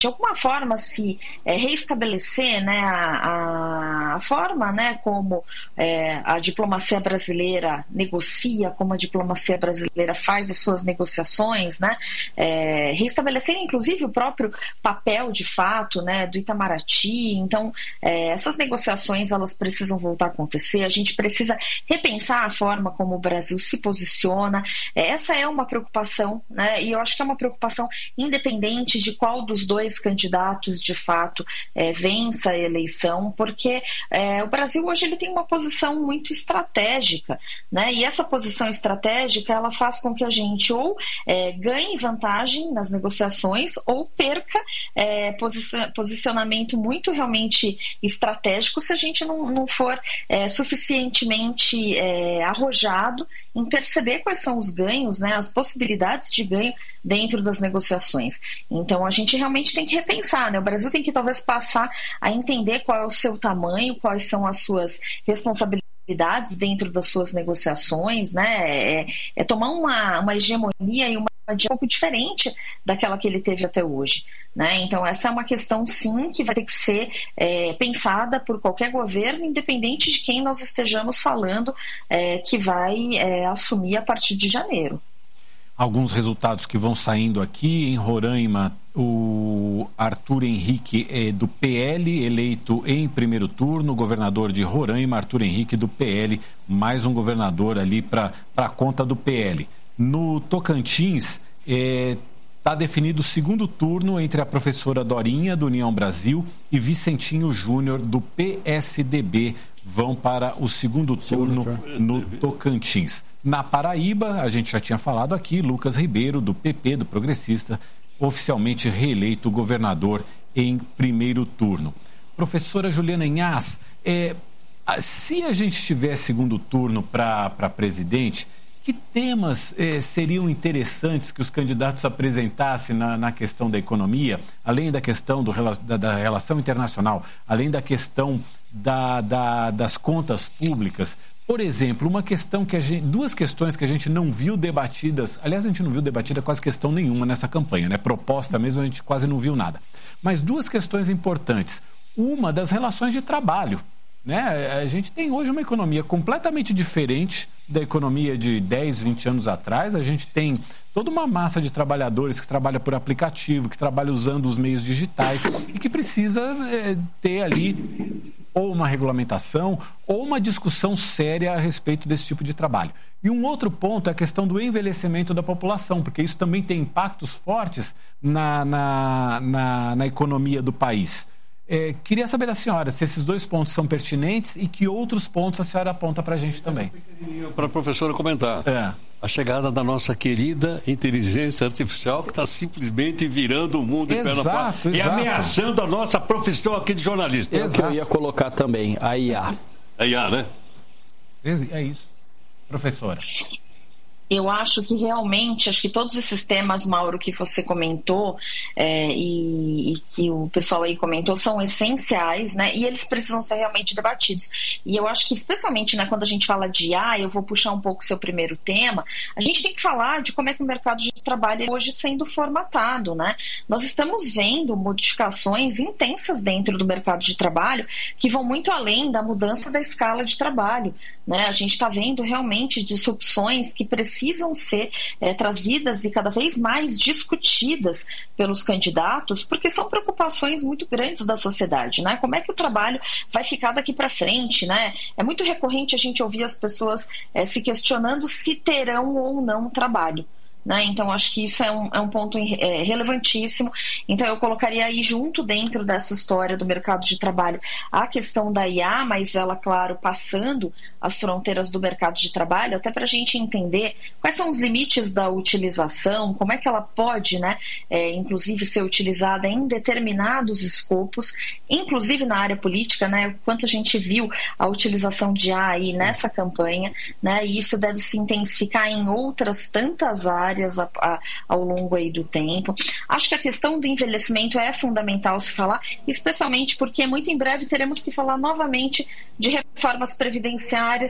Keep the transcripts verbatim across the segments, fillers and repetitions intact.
de alguma forma se é, reestabelecer, né, a, a forma, né, como é, a diplomacia brasileira negocia, como a diplomacia brasileira faz as suas negociações, né, é, reestabelecer inclusive o próprio papel de fato, né, do Itamaraty. Então é, essas negociações elas precisam voltar a acontecer, a gente precisa repensar a forma como o Brasil se posiciona. É, essa é uma preocupação, né, e eu acho que é uma preocupação independente de qual dos dois candidatos de fato é, vença a eleição, porque é, o Brasil hoje ele tem uma posição muito estratégica, né? E essa posição estratégica ela faz com que a gente ou é, ganhe vantagem nas negociações ou perca é, posicionamento muito realmente estratégico se a gente não, não for é, suficientemente é, arrojado em perceber quais são os ganhos, né, as possibilidades de ganho dentro das negociações. Então a gente realmente tem que repensar, né? O Brasil tem que talvez passar a entender qual é o seu tamanho, quais são as suas responsabilidades dentro das suas negociações, né? É, é tomar uma, uma hegemonia e uma um pouco diferente daquela que ele teve até hoje, né? Então essa é uma questão sim que vai ter que ser é, pensada por qualquer governo, independente de quem nós estejamos falando é, que vai é, assumir a partir de janeiro. Alguns resultados que vão saindo aqui em Roraima, o Arthur Henrique é do P L, eleito em primeiro turno, governador de Roraima, Arthur Henrique do P L, mais um governador ali para a conta do P L. No Tocantins, está é, definido o segundo turno entre a professora Dorinha, do União Brasil, e Vicentinho Júnior, do P S D B, vão para o segundo turno no Tocantins. Na Paraíba, a gente já tinha falado aqui, Lucas Ribeiro, do P P, do Progressista, oficialmente reeleito governador em primeiro turno. Professora Juliana Inhas, é, se a gente tiver segundo turno para presidente, que temas eh, seriam interessantes que os candidatos apresentassem na, na questão da economia, além da questão do, da, da relação internacional, além da questão da, da, das contas públicas? Por exemplo, uma questão que a gente, duas questões que a gente não viu debatidas, aliás, a gente não viu debatida quase questão nenhuma nessa campanha, né? Proposta mesmo, a gente quase não viu nada. Mas duas questões importantes. Uma das relações de trabalho. Né? A gente tem hoje uma economia completamente diferente da economia de dez, vinte anos atrás. A gente tem toda uma massa de trabalhadores que trabalha por aplicativo, que trabalha usando os meios digitais e que precisa é, ter ali ou uma regulamentação ou uma discussão séria a respeito desse tipo de trabalho. E um outro ponto é a questão do envelhecimento da população, porque isso também tem impactos fortes na, na, na, na economia do país. É, queria saber da senhora se esses dois pontos são pertinentes e que outros pontos a senhora aponta para a gente também. Para a professora comentar. É. A chegada da nossa querida inteligência artificial que está simplesmente virando o mundo exato, em perna e exato. ameaçando a nossa profissão aqui de jornalista. É o que eu ia colocar também, a I A. A I A, né? É isso. Professora. Eu acho que realmente, acho que todos esses temas, Mauro, que você comentou é, e, e que o pessoal aí comentou, são essenciais, né? E eles precisam ser realmente debatidos. E eu acho que, especialmente, né, quando a gente fala de I A, eu vou puxar um pouco o seu primeiro tema, a gente tem que falar de como é que o mercado de trabalho é hoje sendo formatado, né? Nós estamos vendo modificações intensas dentro do mercado de trabalho que vão muito além da mudança da escala de trabalho, né? A gente está vendo realmente disrupções que precisam precisam ser é, trazidas e cada vez mais discutidas pelos candidatos, porque são preocupações muito grandes da sociedade, né? Como é que o trabalho vai ficar daqui para frente, né? É muito recorrente a gente ouvir as pessoas é, se questionando se terão ou não trabalho. Né? Então acho que isso é um, é um ponto é, relevantíssimo. Então eu colocaria aí junto dentro dessa história do mercado de trabalho a questão da I A, mas ela, claro, passando as fronteiras do mercado de trabalho, até para a gente entender quais são os limites da utilização, como é que ela pode, né, é, inclusive ser utilizada em determinados escopos, inclusive na área política, né, quanto a gente viu a utilização de I A aí nessa campanha, né, e isso deve se intensificar em outras tantas áreas A, a, ao longo aí do tempo. Acho que a questão do envelhecimento é fundamental se falar, especialmente porque muito em breve teremos que falar novamente de reformas previdenciárias,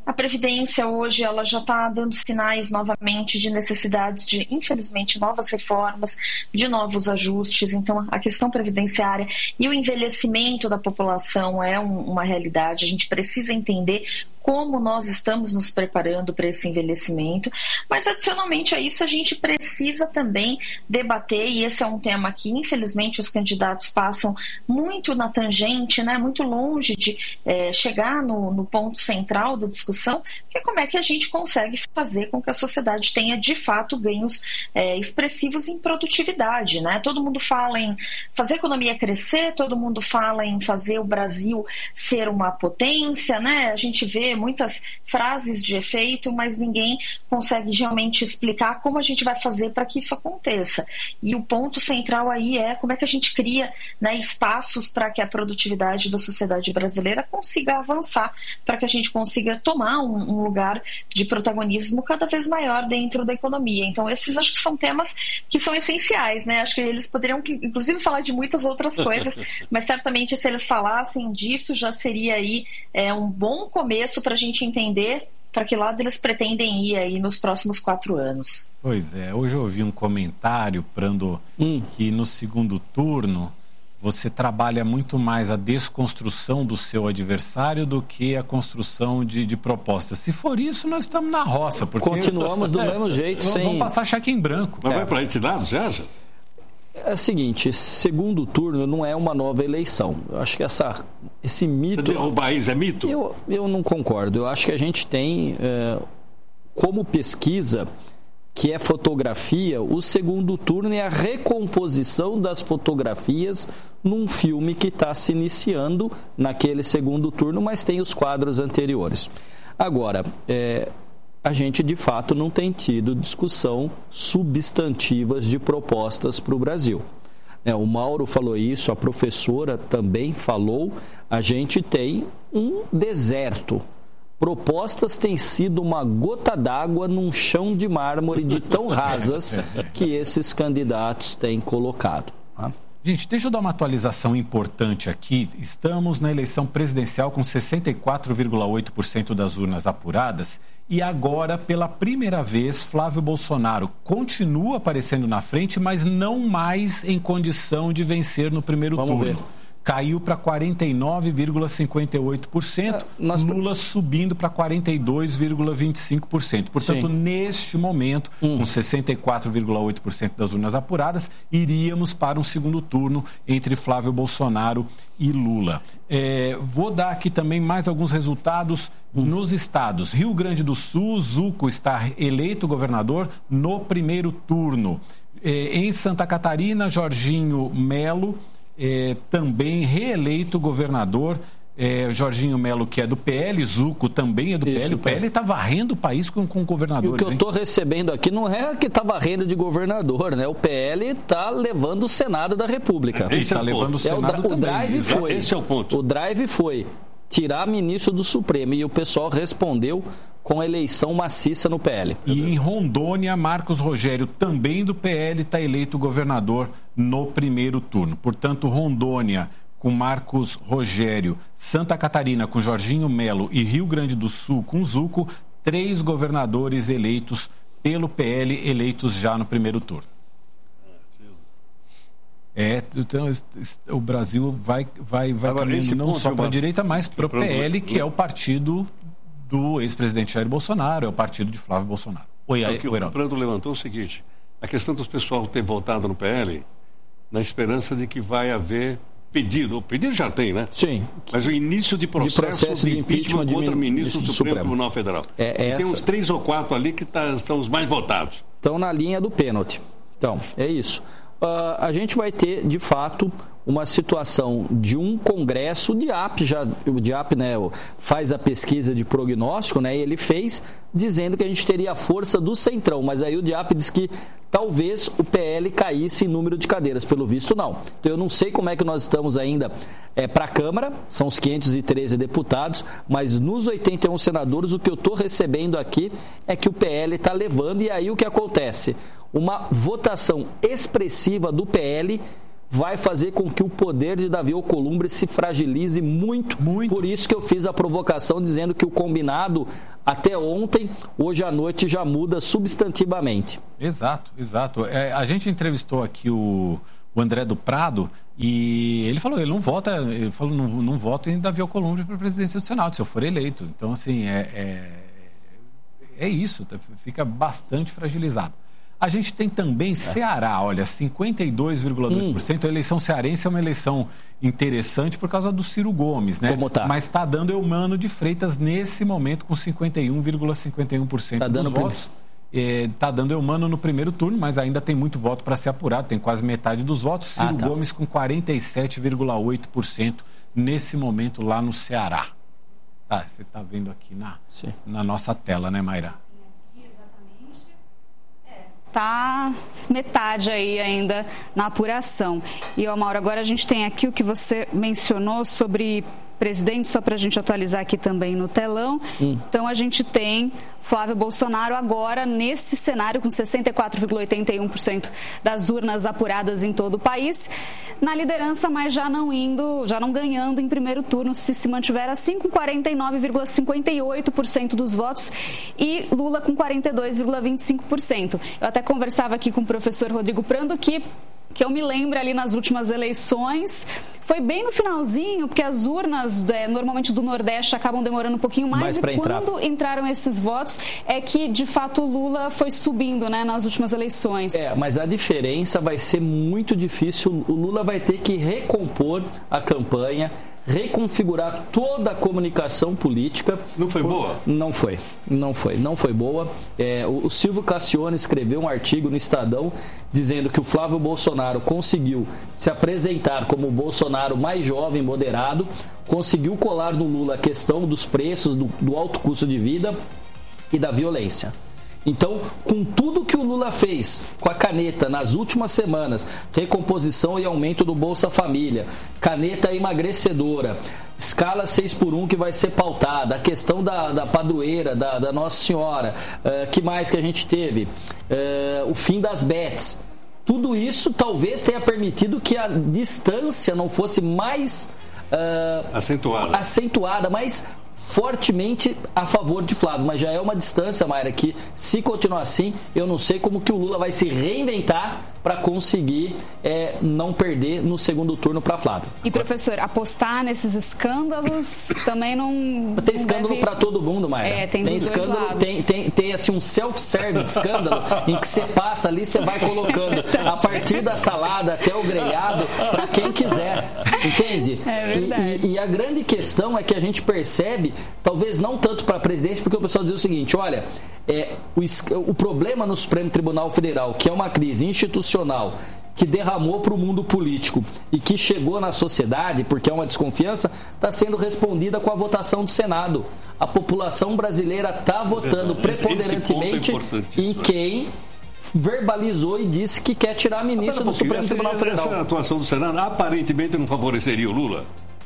A Previdência hoje ela já está dando sinais novamente de necessidades de, infelizmente, novas reformas, de novos ajustes. Então, a questão previdenciária e o envelhecimento da população é um, uma realidade. A gente precisa entender como nós estamos nos preparando para esse envelhecimento, mas adicionalmente a isso a gente precisa também debater, e esse é um tema que infelizmente os candidatos passam muito na tangente, né, muito longe de é, chegar no, no ponto central da discussão, que é como é que a gente consegue fazer com que a sociedade tenha de fato ganhos é, expressivos em produtividade, né? Todo mundo fala em fazer a economia crescer, todo mundo fala em fazer o Brasil ser uma potência, né? A gente vê muitas frases de efeito, mas ninguém consegue realmente explicar como a gente vai fazer para que isso aconteça. E o ponto central aí é como é que a gente cria, né, espaços para que a produtividade da sociedade brasileira consiga avançar, para que a gente consiga tomar um, um lugar de protagonismo cada vez maior dentro da economia. Então, esses acho que são temas que são essenciais, né? Acho que eles poderiam, inclusive, falar de muitas outras coisas, mas certamente se eles falassem disso, já seria aí é, um bom começo para a gente entender para que lado eles pretendem ir aí nos próximos quatro anos. Pois é, hoje eu ouvi um comentário, Prando, hum. que no segundo turno você trabalha muito mais a desconstrução do seu adversário do que a construção de, de propostas. Se for isso, nós estamos na roça. Porque continuamos do é, mesmo jeito. Vamos sem... passar cheque em branco. Mas é. vai para a entidade, você acha? É o seguinte, segundo turno não é uma nova eleição. Eu acho que essa, esse mito... Você derrubar isso é mito? Eu, eu não concordo. Eu acho que a gente tem, é, como pesquisa, que é fotografia, o segundo turno é a recomposição das fotografias num filme que está se iniciando naquele segundo turno, mas tem os quadros anteriores. Agora, é... a gente, de fato, não tem tido discussão substantivas de propostas para o Brasil. O Mauro falou isso, a professora também falou, a gente tem um deserto. Propostas têm sido uma gota d'água num chão de mármore de tão rasas que esses candidatos têm colocado. Gente, deixa eu dar uma atualização importante aqui. Estamos na eleição presidencial com sessenta e quatro vírgula oito por cento das urnas apuradas e agora, pela primeira vez, Flávio Bolsonaro continua aparecendo na frente, mas não mais em condição de vencer no primeiro Vamos turno. Ver. Caiu para quarenta e nove vírgula cinquenta e oito por cento, é, nós... Lula subindo para quarenta e dois vírgula vinte e cinco por cento. Portanto, Sim. neste momento, hum. com sessenta e quatro vírgula oito por cento das urnas apuradas, iríamos para um segundo turno entre Flávio Bolsonaro e Lula. É, vou dar aqui também mais alguns resultados hum. nos estados. Rio Grande do Sul, Zuco está eleito governador no primeiro turno. É, em Santa Catarina, Jorginho Melo... É, também reeleito governador, é, Jorginho Melo, que é do P L, Zuco também é do Isso, P L. O P L está varrendo o país com, com governadores. E o que eu estou recebendo aqui não é que está varrendo de governador, né? O P L está levando o Senado da República. Ele está é levando o Senado é, o, o drive também. Foi, Esse é o ponto. O drive foi tirar ministro do Supremo e o pessoal respondeu com eleição maciça no P L. E em Rondônia, Marcos Rogério, também do P L, está eleito governador no primeiro turno. Portanto, Rondônia com Marcos Rogério, Santa Catarina com Jorginho Melo e Rio Grande do Sul com Zuco, três governadores eleitos pelo P L, eleitos já no primeiro turno. É, então o Brasil vai, vai, vai Agora, caminhando não ponto, só para a direita, mas para o P L, que é o partido do ex-presidente Jair Bolsonaro, é o partido de Flávio Bolsonaro. Oi, aí, o Prando levantou o seguinte, a questão dos pessoal ter votado no P L na esperança de que vai haver pedido, o pedido já tem, né? Sim. Mas o início de processo de, processo de, de impeachment, impeachment contra o ministro do Supremo, Supremo Tribunal Federal. É, essa... Tem uns três ou quatro ali que tá, são os mais votados. Estão na linha do pênalti. Então, é isso. Uh, a gente vai ter, de fato, uma situação de um congresso, o D I A P, já, o D I A P, né, faz a pesquisa de prognóstico, né, e ele fez dizendo que a gente teria a força do Centrão, mas aí o D I A P diz que talvez o P L caísse em número de cadeiras, pelo visto não. Então eu não sei como é que nós estamos ainda é, para a Câmara, são os quinhentos e treze deputados, mas nos oitenta e um senadores o que eu estou recebendo aqui é que o P L está levando, e aí o que acontece? Uma votação expressiva do P L vai fazer com que o poder de Davi Alcolumbre se fragilize muito. muito. Por isso que eu fiz a provocação dizendo que o combinado até ontem, hoje à noite, já muda substantivamente. Exato, exato. É, a gente entrevistou aqui o, o André do Prado e ele falou, ele não vota, ele falou, não, não voto em Davi Alcolumbre para a presidência do Senado, se eu for eleito. Então, assim, é, é, é isso, fica bastante fragilizado. A gente tem também Ceará, olha, cinquenta e dois vírgula dois por cento. Hum. A eleição cearense é uma eleição interessante por causa do Ciro Gomes, né? Como tá? Mas está dando Eumano de Freitas nesse momento com cinquenta e um vírgula cinquenta e um por cento tá dos votos. Está é, dando Eumano no primeiro turno, mas ainda tem muito voto para ser apurado, tem quase metade dos votos. Ciro ah, tá. Gomes com quarenta e sete vírgula oito por cento nesse momento lá no Ceará. Tá, você está vendo aqui na, na nossa tela, né, Mayra? Tá metade aí ainda na apuração. E, ó, Mauro, agora a gente tem aqui o que você mencionou sobre presidente, só para a gente atualizar aqui também no telão. Hum. Então, a gente tem Flávio Bolsonaro agora nesse cenário com sessenta e quatro vírgula oitenta e um por cento das urnas apuradas em todo o país. Na liderança, mas já não indo, já não ganhando em primeiro turno, se se mantiver assim, com quarenta e nove vírgula cinquenta e oito por cento dos votos e Lula com quarenta e dois vírgula vinte e cinco por cento. Eu até conversava aqui com o professor Rodrigo Prando que que eu me lembro ali nas últimas eleições, foi bem no finalzinho, porque as urnas é, normalmente do Nordeste acabam demorando um pouquinho mais, mais e quando entrar. entraram esses votos é que de fato o Lula foi subindo, né, nas últimas eleições. É, mas a diferença vai ser muito difícil, o Lula vai ter que recompor a campanha, reconfigurar toda a comunicação política. Não foi boa? Não foi, não foi, não foi boa. É, o, o Silvio Cassione escreveu um artigo no Estadão dizendo que o Flávio Bolsonaro conseguiu se apresentar como o Bolsonaro mais jovem, moderado, conseguiu colar no Lula a questão dos preços, do, do alto custo de vida e da violência. Então, com tudo que o Lula fez com a caneta nas últimas semanas, recomposição e aumento do Bolsa Família, caneta emagrecedora, escala seis por um que vai ser pautada, a questão da, da padroeira, da, da Nossa Senhora, uh, que mais que a gente teve? Uh, o fim das bets. Tudo isso talvez tenha permitido que a distância não fosse mais uh, acentuada. acentuada, mas fortemente a favor de Flávio, mas já é uma distância, Mayra, que se continuar assim, eu não sei como que o Lula vai se reinventar para conseguir é, não perder no segundo turno para Flávio. E, professor, apostar nesses escândalos também não... Tem escândalo deve... para todo mundo, Mayra. É, tem, tem escândalo, tem, tem, tem assim um self-service de escândalo em que você passa ali, você vai colocando a partir da salada até o grelhado para quem quiser, entende? É verdade. E, e, e a grande questão é que a gente percebe, talvez não tanto para a presidência, porque o pessoal diz o seguinte, olha, é, o, o problema no Supremo Tribunal Federal, que é uma crise institucional que derramou para o mundo político e que chegou na sociedade, porque é uma desconfiança, está sendo respondida com a votação do Senado. A população brasileira está votando preponderantemente é em quem verbalizou e disse que quer tirar a ministra do Supremo Tribunal Federal. Essa atuação do Senado aparentemente não favoreceria o Lula?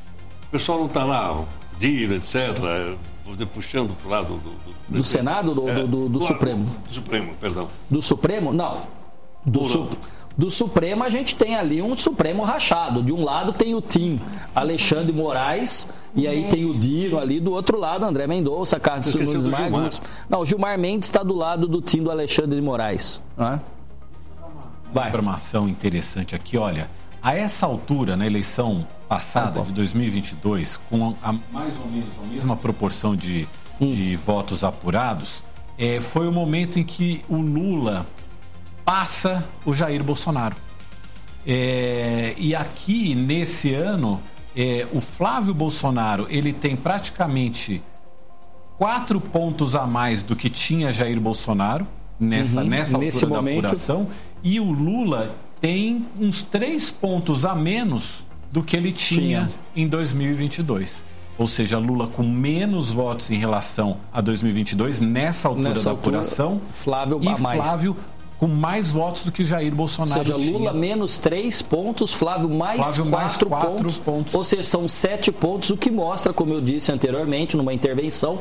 O pessoal não está lá, Dira, etcétera, puxando para o lado do... Do, do Senado ou do, é, do, do, do, do Supremo? Do Supremo, perdão. Do Supremo? Não. Do, su, do Supremo a gente tem ali um Supremo rachado. De um lado tem o Tim Alexandre Moraes e aí tem o Dino ali, do outro lado André Mendonça, Carlos Nunes Marques. Não, o Gilmar Mendes está do lado do Tim do Alexandre de Moraes. Né? Uma informação interessante aqui, olha, a essa altura, na eleição passada, de dois mil e vinte e dois, com a, mais ou menos a mesma proporção de, hum. de votos apurados, é, foi o momento em que o Lula passa o Jair Bolsonaro. É, e aqui, nesse ano, é, o Flávio Bolsonaro, ele tem praticamente quatro pontos a mais do que tinha Jair Bolsonaro, nessa, uhum, nessa altura da momento. apuração, e o Lula tem uns três pontos a menos do que ele tinha, tinha. em dois mil e vinte e dois. Ou seja, Lula com menos votos em relação a dois mil e vinte e dois, nessa altura nessa da altura, apuração, Flávio e mais. Flávio com mais votos do que Jair Bolsonaro. Ou seja, tinha. Lula menos três pontos, Flávio mais Flávio quatro, mais quatro pontos, pontos. Ou seja, são sete pontos, o que mostra, como eu disse anteriormente, numa intervenção,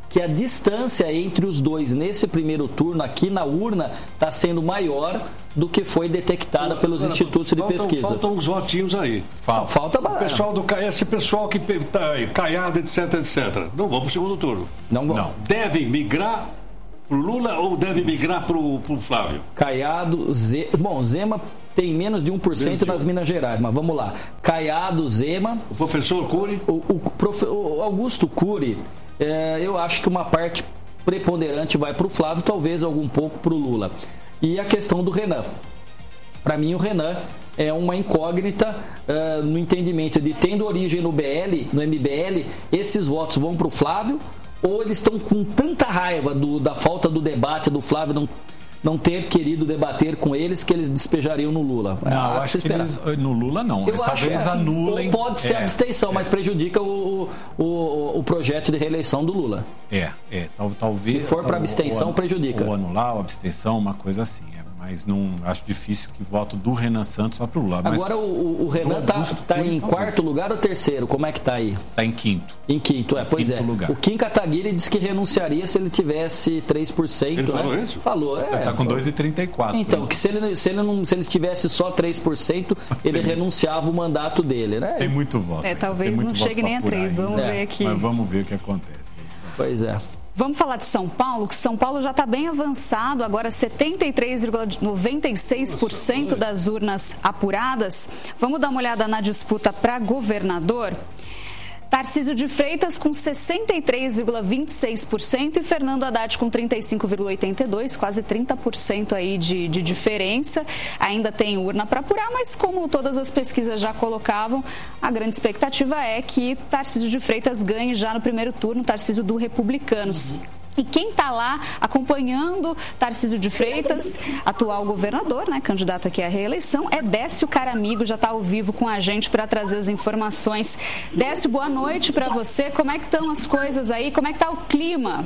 que a distância entre os dois nesse primeiro turno aqui na urna está sendo maior do que foi detectada pelos Agora, institutos faltam, de pesquisa. Faltam uns votinhos aí. Falta, falta o pessoal do esse pessoal que está aí, Caiado, etc, etcétera. Não vão para o segundo turno. Não vão. Não. Devem migrar para o Lula ou devem migrar para o Flávio? Caiado, Zema. Bom, Zema tem menos de um por cento nas Minas Gerais, mas vamos lá. Caiado, Zema. O professor Cury? O, o, profe, o Augusto Cury, é, eu acho que uma parte preponderante vai para o Flávio, talvez algum pouco para o Lula. E a questão do Renan. Para mim, o Renan é uma incógnita uh, no entendimento de, tendo origem no B L, no M B L, esses votos vão para o Flávio, ou eles estão com tanta raiva do, da falta do debate do Flávio não, não ter querido debater com eles que eles despejariam no Lula. Não, eu acho que eles, no Lula não. Eu Talvez acho, anulem. Ou pode ser é, abstenção, é. mas prejudica o, o, o projeto de reeleição do Lula. É, é. Tal, talvez. Se for para abstenção, ou, prejudica. Ou anular, ou abstenção, uma coisa assim. É. Mas não acho difícil que voto do Renan Santos vá para o Lula. Agora o, o Renan está tá em quarto lugar ou terceiro? Como é que está aí? Está em quinto. Em quinto, é, pois quinto é. Lugar. O Kim Kataguiri disse que renunciaria se ele tivesse três por cento. Ele falou né? isso? Falou, é. Está com dois vírgula trinta e quatro. Então, que se ele, se, ele não, se ele tivesse só três por cento, ele renunciava o mandato dele, né? Tem muito voto. É, talvez não chegue nem a três. Vamos é. ver aqui. Mas vamos ver o que acontece. Pois é. Vamos falar de São Paulo, que São Paulo já está bem avançado, agora setenta e três vírgula noventa e seis por cento das urnas apuradas. Vamos dar uma olhada na disputa para governador. Tarcísio de Freitas com sessenta e três vírgula vinte e seis por cento e Fernando Haddad com trinta e cinco vírgula oitenta e dois por cento, quase trinta por cento aí de, de diferença. Ainda tem urna para apurar, mas como todas as pesquisas já colocavam, a grande expectativa é que Tarcísio de Freitas ganhe já no primeiro turno, Tarcísio do Republicanos. E quem está lá acompanhando Tarcísio de Freitas, atual governador, né, candidato aqui à reeleição, é Décio Caramigo, já está ao vivo com a gente para trazer as informações. Décio, boa noite para você. Como é que estão as coisas aí? Como é que está o clima?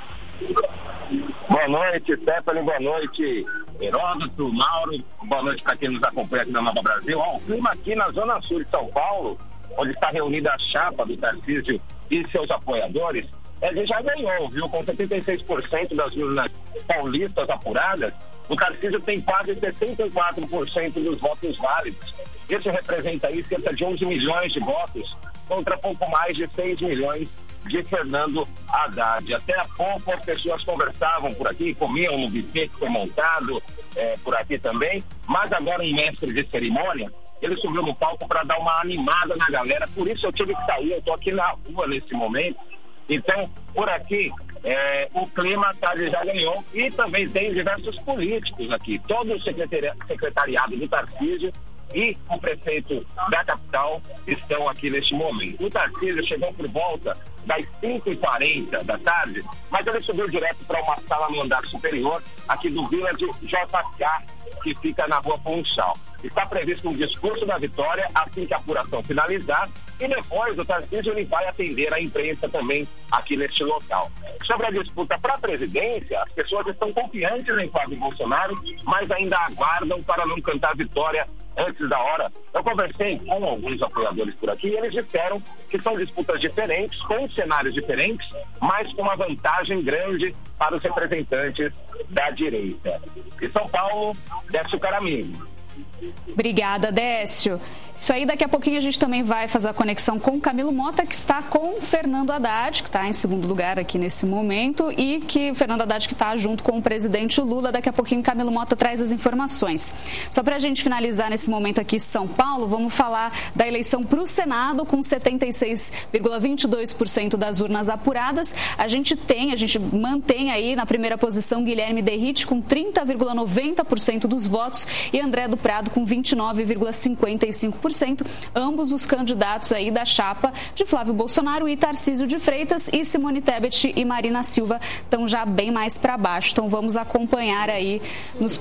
Boa noite, Stephanie. Boa noite, Heródoto, Mauro. Boa noite para quem nos acompanha aqui na Nova Brasil. Ó, o clima aqui na Zona Sul de São Paulo, onde está reunida a chapa do Tarcísio e seus apoiadores, ele já ganhou, viu? Com setenta e seis por cento das urnas paulistas apuradas, o Tarcísio tem quase sessenta e quatro por cento dos votos válidos. Isso representa aí cerca de onze milhões de votos, contra pouco mais de seis milhões de Fernando Haddad. Até há pouco as pessoas conversavam por aqui, comiam no buffet que foi montado é, por aqui também, mas agora um mestre de cerimônia, ele subiu no palco para dar uma animada na galera, por isso eu tive que sair, eu estou aqui na rua nesse momento. Então, por aqui, é, o clima tá, já ganhou e também tem diversos políticos aqui. Todo o secretari- secretariado do Tarcísio e o prefeito da capital estão aqui neste momento. O Tarcísio chegou por volta das cinco e quarenta da tarde, mas ele subiu direto para uma sala no andar superior aqui do Village J K, que fica na Rua Funchal. Está previsto um discurso da vitória assim que a apuração finalizar e depois o Tarcísio ele vai atender a imprensa também aqui neste local. Sobre a disputa para a presidência, as pessoas estão confiantes em Flávio Bolsonaro, mas ainda aguardam para não cantar vitória antes da hora. Eu conversei com alguns apoiadores por aqui e eles disseram que são disputas diferentes, com cenários diferentes, mas com uma vantagem grande para os representantes da direita. E São Paulo, Décio Caramigo. Obrigada, Décio. Isso aí, daqui a pouquinho a gente também vai fazer a conexão com o Camilo Mota, que está com o Fernando Haddad, que está em segundo lugar aqui nesse momento, e que Fernando Haddad que está junto com o presidente Lula. Daqui a pouquinho o Camilo Mota traz as informações. Só para a gente finalizar nesse momento aqui em São Paulo, vamos falar da eleição para o Senado, com setenta e seis vírgula vinte e dois por cento das urnas apuradas. A gente tem, a gente mantém aí na primeira posição Guilherme Derrite com trinta vírgula noventa por cento dos votos e André do Prado com vinte e nove vírgula cinquenta e cinco por cento. Ambos os candidatos aí da chapa de Flávio Bolsonaro e Tarcísio de Freitas, e Simone Tebet e Marina Silva estão já bem mais para baixo. Então vamos acompanhar aí nos...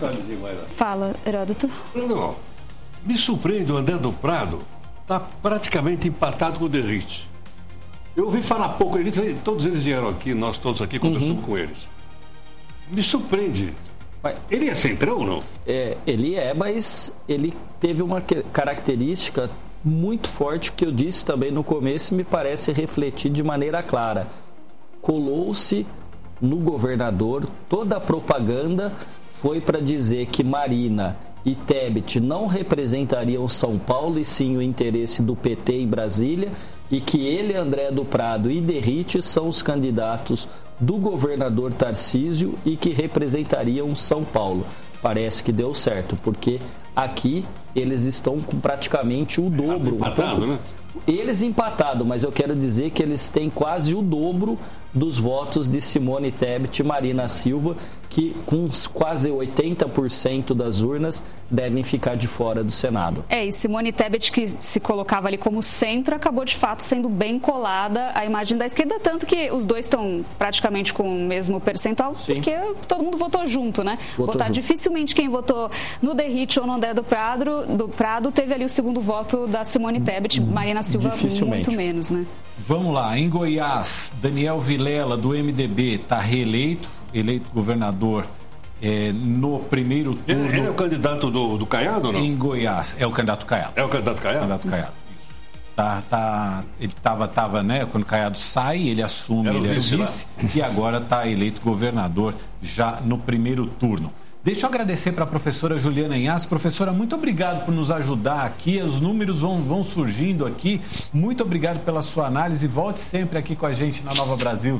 Fala, Heródoto. Não, me surpreende o André do Prado, está praticamente empatado com o Derrite. Eu ouvi falar pouco, ele, todos eles vieram aqui, nós todos aqui conversamos uhum. com eles. Me surpreende. Ele é centrão ou não? É, ele é, mas ele teve uma característica muito forte que eu disse também no começo e me parece refletir de maneira clara. colou-se no governador, toda a propaganda foi para dizer que Marina e Tebet não representariam São Paulo e sim o interesse do P T em Brasília, e que ele, André do Prado e Derrite são os candidatos do governador Tarcísio e que representariam São Paulo. Parece que deu certo, porque aqui eles estão com praticamente o dobro. Empatado, um né? Eles empatados, mas eu quero dizer que eles têm quase o dobro dos votos de Simone Tebet e Marina Silva, que com quase oitenta por cento das urnas devem ficar de fora do Senado. É, e Simone Tebet, que se colocava ali como centro, acabou de fato sendo bem colada à imagem da esquerda, tanto que os dois estão praticamente com o mesmo percentual, Sim. porque todo mundo votou junto, né? Votou Votar, junto. Dificilmente quem votou no Derrite ou no André do Prado, do Prado teve ali o segundo voto da Simone Tebet, Marina Silva muito menos, né? Vamos lá, em Goiás, Daniel Vilela, do M D B, está reeleito, eleito governador é, no primeiro turno. Ele é o candidato do, do Caiado ou não? Em Goiás, é o candidato Caiado. É o candidato Caiado? É o candidato Caiado, isso. Tá, tá, ele estava, tava, né, quando o Caiado sai, ele assume, era ele o era o vice, vice, e agora está eleito governador já no primeiro turno. Deixa eu agradecer para a professora Juliana Inhasse. Professora, muito obrigado por nos ajudar aqui. Os números vão, vão surgindo aqui. Muito obrigado pela sua análise. Volte sempre aqui com a gente na Nova Brasil.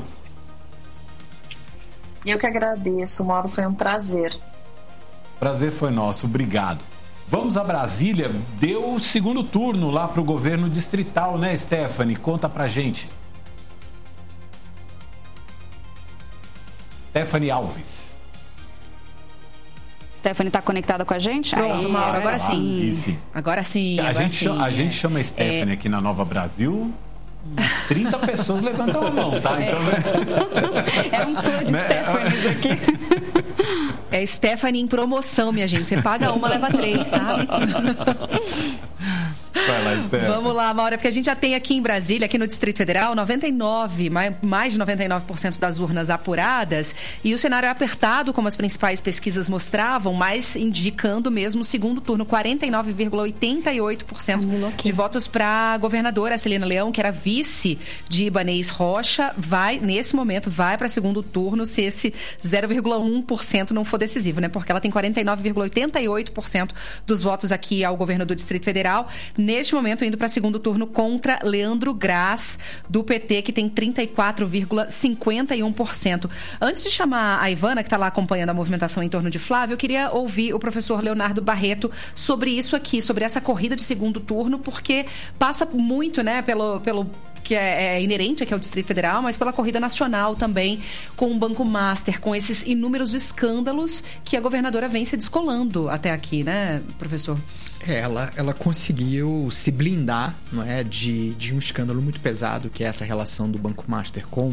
Eu que agradeço, Mauro. Foi um prazer. Prazer foi nosso. Obrigado. Vamos a Brasília. Deu o segundo turno lá para o governo distrital, né, Stephanie? Conta pra gente. Stephanie Alves. Stephanie está conectada com a gente? Pronto, Aí, Mauro, agora sim. Isso. Agora sim. A, agora gente, sim. Chama, a gente chama Stephanie é... aqui na Nova Brasil. Umas trinta pessoas levantam a mão, tá? Então, né? É um tour de Stephanies aqui. É Stephanie em promoção, minha gente. Você paga uma, leva três, tá? Vai lá, Stephanie. Vamos lá, Maura, porque a gente já tem aqui em Brasília, aqui no Distrito Federal, noventa e nove, mais de noventa e nove por cento das urnas apuradas, e o cenário é apertado, como as principais pesquisas mostravam, mas indicando mesmo o segundo turno, quarenta e nove vírgula oitenta e oito por cento de votos para a governadora Celina Leão, que era vice de Ibanez Rocha, vai, nesse momento, vai para segundo turno se esse zero vírgula um por cento não for decisivo, né? Porque ela tem quarenta e nove vírgula oitenta e oito por cento dos votos aqui ao governo do Distrito Federal. Neste momento, indo para segundo turno contra Leandro Graz, do P T, que tem trinta e quatro vírgula cinquenta e um por cento. Antes de chamar a Ivana, que está lá acompanhando a movimentação em torno de Flávio, eu queria ouvir o professor Leonardo Barreto sobre isso aqui, sobre essa corrida de segundo turno, porque passa muito, né, pelo... pelo que é, é inerente aqui ao Distrito Federal, mas pela corrida nacional também, com o Banco Master, com esses inúmeros escândalos que a governadora vem se descolando até aqui, né, professor? É, ela, ela conseguiu se blindar, não é, de, de um escândalo muito pesado, que é essa relação do Banco Master com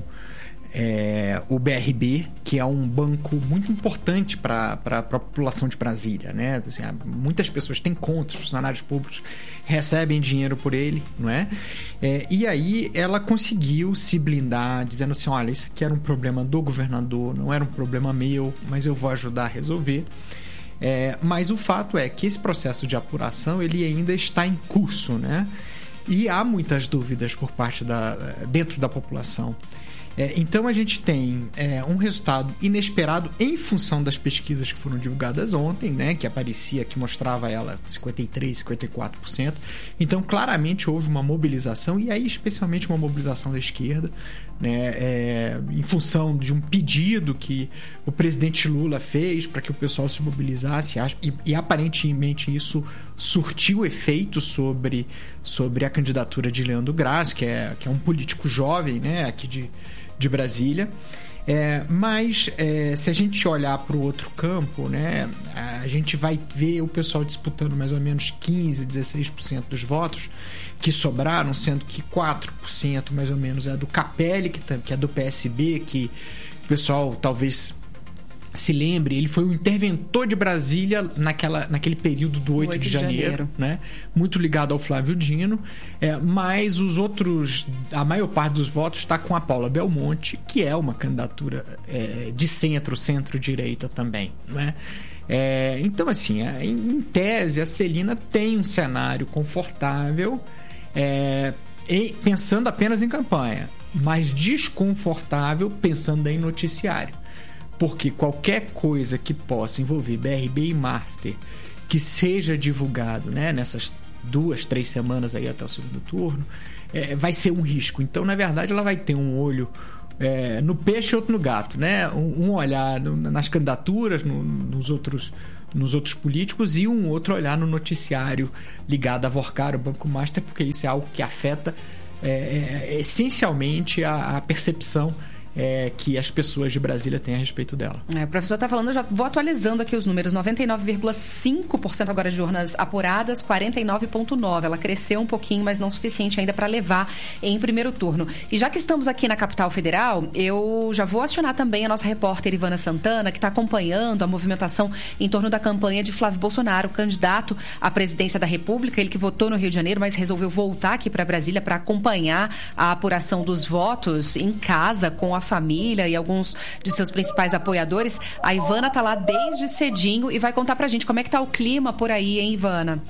é, o B R B, que é um banco muito importante para a população de Brasília, né? Assim, muitas pessoas têm contas, funcionários públicos recebem dinheiro por ele, não é? é? E aí ela conseguiu se blindar, dizendo assim, olha, isso aqui era um problema do governador, não era um problema meu, mas eu vou ajudar a resolver. É, mas o fato é que esse processo de apuração ele ainda está em curso, né? E há muitas dúvidas por parte da dentro da população. É, então a gente tem é, um resultado inesperado em função das pesquisas que foram divulgadas ontem, né, que aparecia, que mostrava ela cinquenta e três, cinquenta e quatro por cento. Então claramente houve uma mobilização, e aí especialmente uma mobilização da esquerda, né, é, em função de um pedido que o presidente Lula fez para que o pessoal se mobilizasse, e, e aparentemente isso surtiu efeito sobre, sobre a candidatura de Leandro Graz, que é, que é um político jovem, né, aqui de de Brasília. É, mas é, se a gente olhar para o outro campo, né, a gente vai ver o pessoal disputando mais ou menos quinze, dezesseis por cento dos votos que sobraram, sendo que quatro por cento mais ou menos é do Capelli, que, que é do P S B, que o pessoal talvez se lembre, ele foi o interventor de Brasília naquela, naquele período do oito de janeiro, né? Muito ligado ao Flávio Dino, é, mas os outros, a maior parte dos votos está com a Paula Belmonte, que é uma candidatura é, de centro, centro-direita também, né? É, então, assim, em tese, a Celina tem um cenário confortável, é, e pensando apenas em campanha. mais desconfortável pensando em noticiário. Porque qualquer coisa que possa envolver B R B e Master, que seja divulgado, né, nessas duas, três semanas aí até o segundo turno, é, vai ser um risco. Então, na verdade, ela vai ter um olho é, no peixe e outro no gato, né? Um, um olhar no, nas candidaturas, no, nos outros... nos outros políticos, e um outro olhar no noticiário ligado a Vorcar, o Banco Master, porque isso é algo que afeta é, é, essencialmente a, a percepção é, que as pessoas de Brasília têm a respeito dela. É, o professor está falando, eu já vou atualizando aqui os números, noventa e nove vírgula cinco por cento agora de urnas apuradas, quarenta e nove vírgula nove por cento. Ela cresceu um pouquinho, mas não o suficiente ainda para levar em primeiro turno. E já que estamos aqui na capital federal, eu já vou acionar também a nossa repórter Ivana Santana, que está acompanhando a movimentação em torno da campanha de Flávio Bolsonaro, candidato à presidência da República, ele que votou no Rio de Janeiro, mas resolveu voltar aqui para Brasília para acompanhar a apuração dos votos em casa, com a família e alguns de seus principais apoiadores. A Ivana está lá desde cedinho e vai contar pra gente como é que tá o clima por aí, hein, Ivana?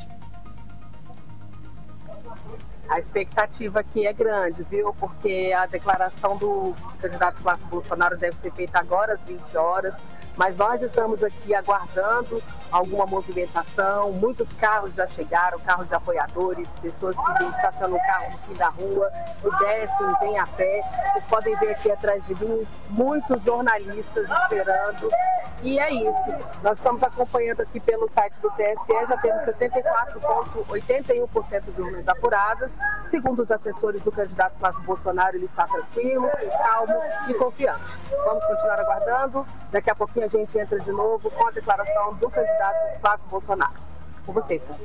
A expectativa aqui é grande, viu? Porque a declaração do candidato Flávio Bolsonaro deve ser feita agora às vinte horas, mas nós estamos aqui aguardando alguma movimentação. Muitos carros já chegaram, carros de apoiadores, pessoas que vêm estacionando o carro no fim da rua, e descem, vêm a pé. Vocês podem ver aqui atrás de mim muitos jornalistas esperando. E é isso. Nós estamos acompanhando aqui pelo site do T S E, já temos sessenta e quatro vírgula oitenta e um por cento de urnas apuradas. Segundo os assessores do candidato Flávio Bolsonaro, ele está tranquilo, calmo e confiante. Vamos continuar aguardando. Daqui a pouquinho a gente entra de novo com a declaração do candidato Flávio Bolsonaro. Com vocês, tá?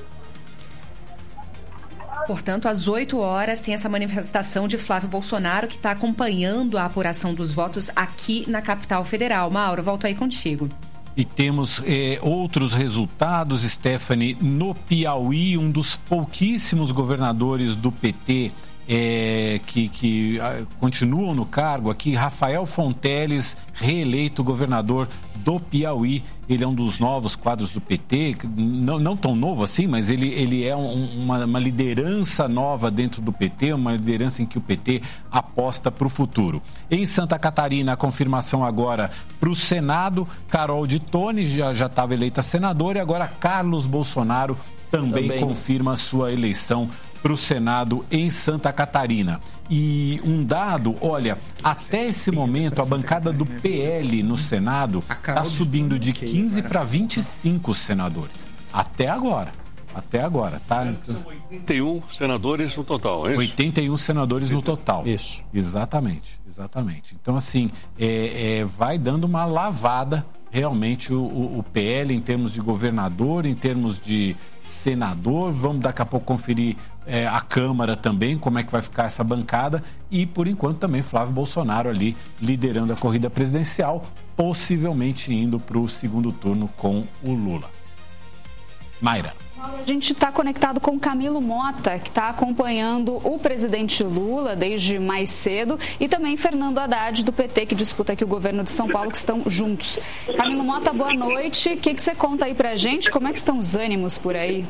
Portanto, às oito horas tem essa manifestação de Flávio Bolsonaro, que está acompanhando a apuração dos votos aqui na capital federal. Mauro, volto aí contigo. E temos eh, outros resultados, Stephanie. No Piauí, um dos pouquíssimos governadores do P T é, que, que ah, continuam no cargo aqui, Rafael Fonteles, reeleito governador do Piauí. Ele é um dos novos quadros do P T, não, não tão novo assim, mas ele, ele é um, uma, uma liderança nova dentro do P T, uma liderança em que o P T aposta para o futuro. Em Santa Catarina, a confirmação agora para o Senado, Carol de Tone já já estava eleita senadora, e agora Carlos Bolsonaro também, também. confirma a sua eleição para o Senado em Santa Catarina. E um dado, olha, até esse momento a bancada do P L no Senado está subindo de quinze para vinte e cinco senadores. Até agora. Até agora, tá? São oitenta e um senadores no total, é isso? oitenta e um senadores no total. Isso. Exatamente, exatamente. Então, assim, é, é, vai dando uma lavada realmente o, o, o P L em termos de governador, em termos de senador. Vamos daqui a pouco conferir é, a Câmara também, como é que vai ficar essa bancada. E, por enquanto, também Flávio Bolsonaro ali liderando a corrida presidencial, possivelmente indo para o segundo turno com o Lula. Mayra. A gente está conectado com Camilo Mota, que está acompanhando o presidente Lula desde mais cedo, e também Fernando Haddad, do P T, que disputa aqui o governo de São Paulo, que estão juntos. Camilo Mota, boa noite. O que, que você conta aí pra gente? Como é que estão os ânimos por aí?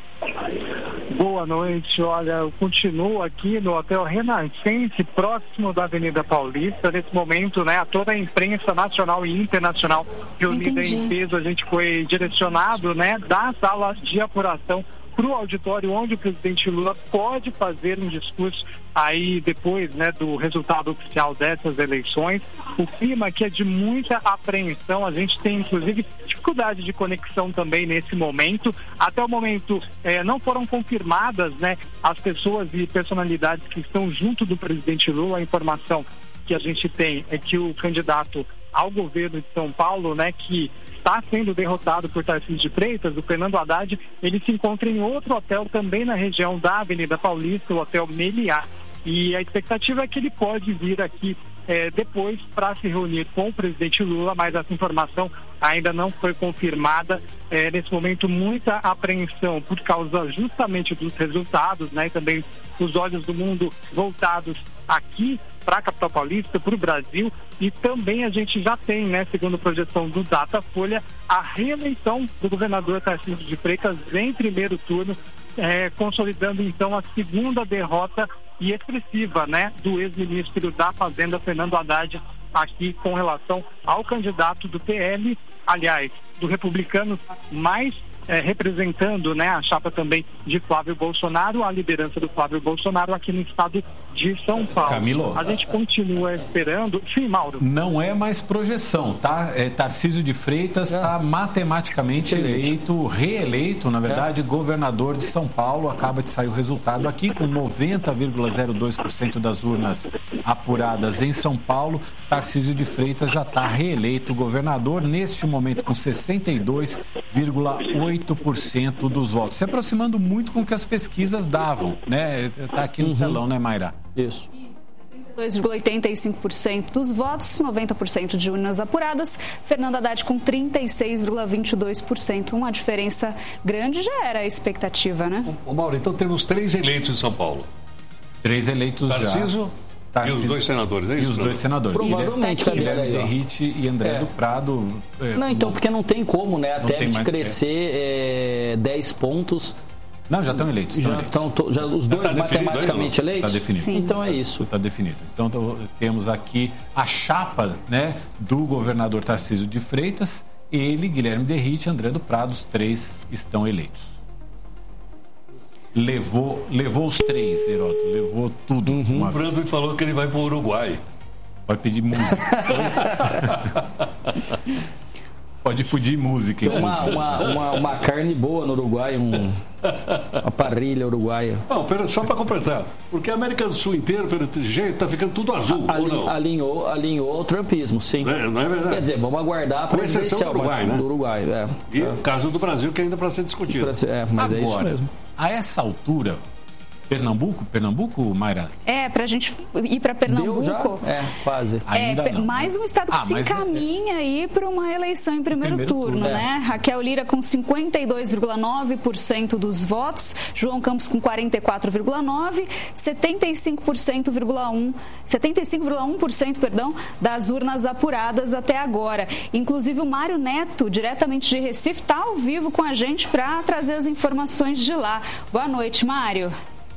Boa noite. Olha, eu continuo aqui no Hotel Renascense, próximo da Avenida Paulista. Nesse momento, né, toda a imprensa nacional e internacional reunida em peso, a gente foi direcionado, né, da sala de apuração para o auditório onde o presidente Lula pode fazer um discurso aí depois, né, do resultado oficial dessas eleições. O clima aqui é de muita apreensão, a gente tem inclusive dificuldade de conexão também nesse momento. Até o momento eh, não foram confirmadas, né, as pessoas e personalidades que estão junto do presidente Lula. A informação que a gente tem é que o candidato ao governo de São Paulo, né, que está sendo derrotado por Tarcísio de Freitas, o Fernando Haddad, ele se encontra em outro hotel também na região da Avenida Paulista, o Hotel Meliá. E a expectativa é que ele pode vir aqui é, depois para se reunir com o presidente Lula, mas essa informação ainda não foi confirmada. É, nesse momento, muita apreensão por causa justamente dos resultados, né, e também os olhos do mundo voltados aqui para a capital paulista, para o Brasil, e também a gente já tem, né, segundo a projeção do Datafolha, a reeleição do governador Tarcísio de Freitas em primeiro turno, é, consolidando então a segunda derrota e expressiva, né, do ex-ministro da Fazenda, Fernando Haddad, aqui com relação ao candidato do P L, aliás, do republicano, mais é, representando, né, a chapa também de Flávio Bolsonaro, a liderança do Flávio Bolsonaro aqui no estado de São Paulo. Camilo, a gente continua esperando. Sim, Mauro. Não é mais projeção, tá? É, Tarcísio de Freitas está é. matematicamente eleito, reeleito, na verdade, é. governador de São Paulo. Acaba de sair o resultado aqui, com noventa vírgula zero dois por cento das urnas apuradas em São Paulo. Tarcísio de Freitas já está reeleito governador, neste momento com sessenta e dois vírgula oito por cento dos votos, se aproximando muito com o que as pesquisas davam, né? Está aqui no uhum. telão, né, Mayra? Isso. dois vírgula oitenta e cinco por cento dos votos, noventa por cento de urnas apuradas. Fernando Haddad com trinta e seis vírgula vinte e dois por cento. Uma diferença grande, já era a expectativa, né? Ô, Mauro, então temos três eleitos em São Paulo. Três eleitos Tarcísio, já. Tarcísio e os dois senadores, é isso? E os dois senadores. Provavelmente, Guilherme Derrite e André é. do Prado. É, não, então, porque não tem como, né? Até de crescer é, dez pontos. Não, já estão eleitos. Já estão estão, eleitos. já, os dois tá matematicamente eleitos? Está definido. Sim. Então é isso. Está definido. Então temos aqui a chapa, né, do governador Tarcísio de Freitas. Ele, Guilherme Derrite e André do Prado, os três estão eleitos. Levou, levou os três, Heródoto. Levou tudo. Uhum. O Brando falou que ele vai para o Uruguai. Vai pedir música. Pode pedir música. Uma, uma, uma, uma carne boa no Uruguai, um, uma parrilha uruguaia. Não, pera, só para completar. Porque a América do Sul inteira, pelo jeito, está ficando tudo azul. A, ou não? Alinhou, alinhou o trumpismo, sim. É, não é verdade? Quer dizer, vamos aguardar a presidencial, do Uruguai, mas né? do Uruguai. É, e é. o caso do Brasil, que ainda para ser discutido. Pra ser, é, mas Agora, é isso mesmo. A essa altura, Pernambuco? Pernambuco, Mayra? É, pra gente ir para Pernambuco. Deu já? É, quase. É, Ainda não, mais um estado que ah, se mas encaminha é... aí para uma eleição em primeiro, primeiro turno, turno, né? É. Raquel Lira com cinquenta e dois vírgula nove por cento dos votos, João Campos com quarenta e quatro vírgula nove por cento, setenta e cinco por cento, setenta e cinco vírgula um por cento, perdão, das urnas apuradas até agora. Inclusive o Mário Neto, diretamente de Recife, está ao vivo com a gente para trazer as informações de lá. Boa noite, Mário.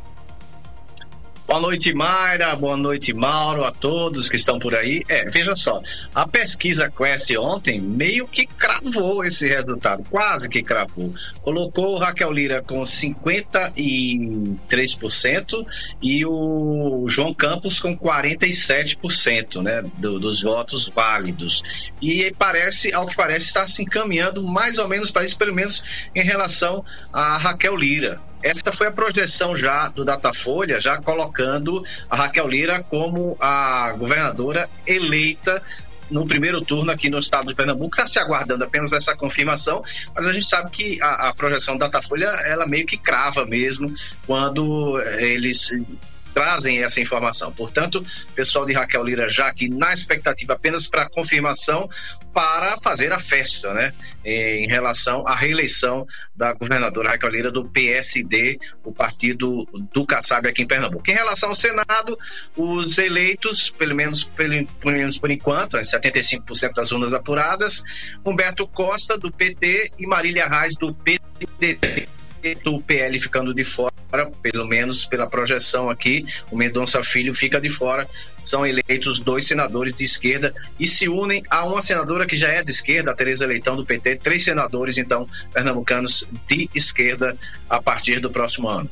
Boa noite, Mayra. Boa noite, Mauro, a todos que estão por aí. É, veja só, a pesquisa Quest ontem meio que cravou esse resultado, quase que cravou. Colocou Raquel Lira com cinquenta e três por cento e o João Campos com quarenta e sete por cento, né, do, dos votos válidos. E parece, ao que parece, está se encaminhando mais ou menos para isso, pelo menos em relação a Raquel Lira. Essa foi a projeção já do Datafolha, já colocando a Raquel Lira como a governadora eleita no primeiro turno aqui no estado de Pernambuco. Está se aguardando apenas essa confirmação, mas a gente sabe que a, a projeção do Datafolha, ela meio que crava mesmo quando eles trazem essa informação. Portanto, o pessoal de Raquel Lira já aqui na expectativa apenas para confirmação, para fazer a festa, né, em relação à reeleição da governadora Raquel Lira do P S D, o partido do Kassab aqui em Pernambuco. Em relação ao Senado, os eleitos, pelo menos, pelo, pelo menos por enquanto, setenta e cinco por cento das urnas apuradas, Humberto Costa do P T e Marília Reis do P D T. Do P L ficando de fora, pelo menos pela projeção aqui, o Mendonça Filho fica de fora. São eleitos dois senadores de esquerda e se unem a uma senadora que já é de esquerda, a Tereza Leitão do P T, três senadores, então, pernambucanos de esquerda a partir do próximo ano.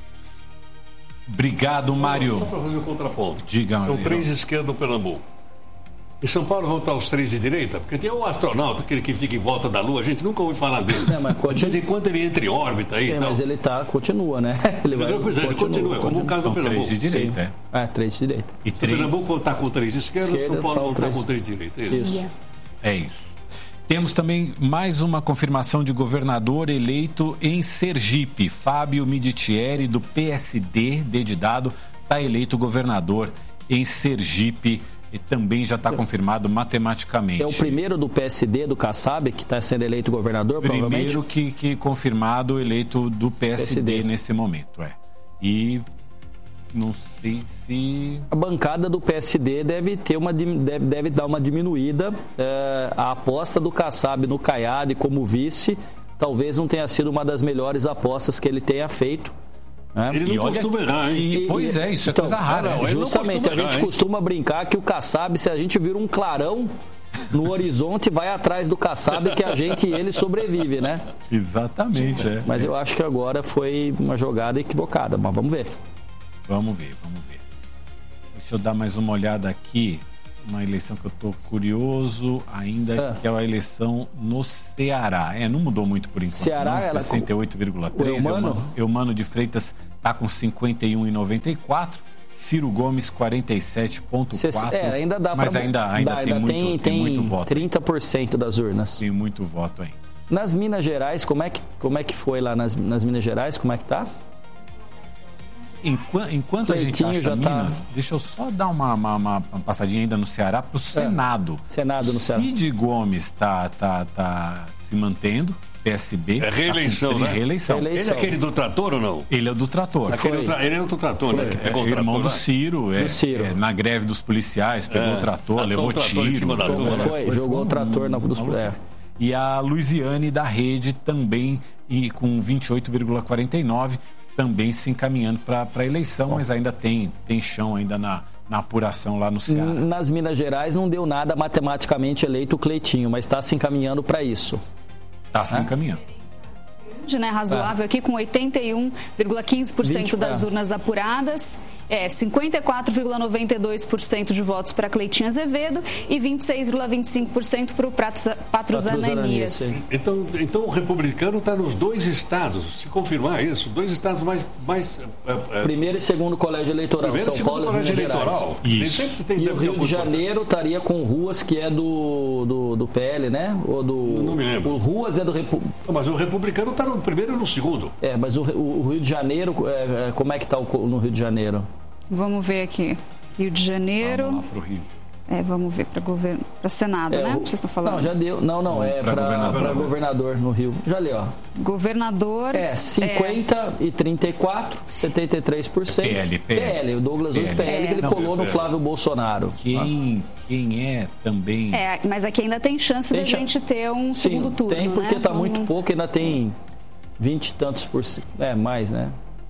Obrigado, Mário. Só para fazer o contraponto. Diga, São três de esquerda do Pernambuco. Em São Paulo vão estar os três de direita? Porque tem o astronauta, aquele que fica em volta da Lua, a gente nunca ouve falar dele. É, mas continua... De vez em quando ele entra em órbita aí. É, tal. Mas ele tá, continua, né? Ele vai, pois é, ele continua, continua, como o caso do Pernambuco. Três de direita, é. É, três de direita. E três... Pernambuco vão estar com três de esquerda, esquerda São Paulo vão estar com três de direita. É isso. isso. É isso. Temos também mais uma confirmação de governador eleito em Sergipe. Fábio Miditieri, do P S D, D de dado, está eleito governador em Sergipe. e também já está confirmado matematicamente. É o primeiro do P S D, do Kassab, que está sendo eleito governador, primeiro provavelmente? Primeiro que, que confirmado eleito do P S D, P S D nesse momento, é. E não sei se... A bancada do P S D deve, ter uma, deve, deve dar uma diminuída. É, a aposta do Kassab no Caiado como vice talvez não tenha sido uma das melhores apostas que ele tenha feito. Né? Ele não costuma errar, hein? E, pois é, isso então, é coisa rara. Não, justamente, a gente errar, costuma brincar que o Kassab, se a gente vira um clarão no horizonte, vai atrás do Kassab, que a gente e ele sobrevive, né? Exatamente, é. Mas eu acho que agora foi uma jogada equivocada, mas vamos ver. Vamos ver, vamos ver. Deixa eu dar mais uma olhada aqui. Uma eleição que eu estou curioso ainda, ah. que é a eleição no Ceará. É, não mudou muito por enquanto. Ceará, não, sessenta e oito vírgula três. Eumano? Eumano de Freitas está com cinquenta e um vírgula noventa e quatro. Ciro Gomes, quarenta e sete vírgula quatro. É, ainda dá Mas pra... ainda, ainda, dá, tem, ainda muito, tem, tem muito voto. trinta por cento das urnas. Tem muito voto ainda. Nas Minas Gerais, como é que, como é que foi lá nas, nas Minas Gerais? Como é que tá? Enquanto, enquanto a gente acha já Minas, tá... deixa eu só dar uma, uma, uma passadinha ainda no Ceará para o Senado. É, Senado no Ceará. Cid Gomes está tá, tá se mantendo, P S B. É reeleição, tá né? Reeleição. reeleição. Ele é aquele do trator ou não? Ele é o do trator. Aquele tra... Ele é o do trator, Foi. né? É, é irmão do Ciro, é, do Ciro. É, na greve dos policiais, pegou é. o trator, ah, levou o trator tiro. Em cima da turma, né? Foi, foi, jogou foi, o trator na dos policiais. E a Luiziane da Rede também e com vinte e oito vírgula quarenta e nove, também se encaminhando para a eleição, Bom. mas ainda tem, tem chão ainda na, na apuração lá no Ceará. Nas Minas Gerais não deu nada matematicamente eleito o Cleitinho, mas está se encaminhando para isso. Está se é? encaminhando. Né, razoável é. aqui com oitenta e um vírgula quinze por cento das é. urnas apuradas, é, cinquenta e quatro vírgula noventa e dois por cento de votos para Cleitinho Azevedo e vinte e seis vírgula vinte e cinco por cento para o Patrus Ananias. Então, então o republicano está nos dois estados, se confirmar isso, dois estados mais... mais é, é, primeiro e segundo colégio eleitoral, Primeiro São Paulo e Minas Gerais. Isso. Tem, tem, e o Rio de Janeiro estaria com Ruas, que é do, do, do P L, né? Ou do, não me lembro. O Ruas é do... Repu... Mas o republicano está no primeiro e no segundo. É, mas o, o Rio de Janeiro, é, como é que está no Rio de Janeiro? Vamos ver aqui. Rio de Janeiro. Vamos lá pro Rio. É, vamos ver para governo, para Senado, é, né? O... Vocês estão falando? Não, já deu. Não, não, é para governador. governador no Rio. Já li, ó. Governador. É, cinquenta e trinta e quatro, setenta e três por cento. P L, P L. P L, o Douglas Oito P L, que ele não, colou no Flávio Bolsonaro. Quem, quem é também. É, mas aqui ainda tem chance tem da ch... gente ter um Sim, segundo turno. Tem, porque né? tá muito pouco, ainda tem vinte e tantos por cento. É, mais, né?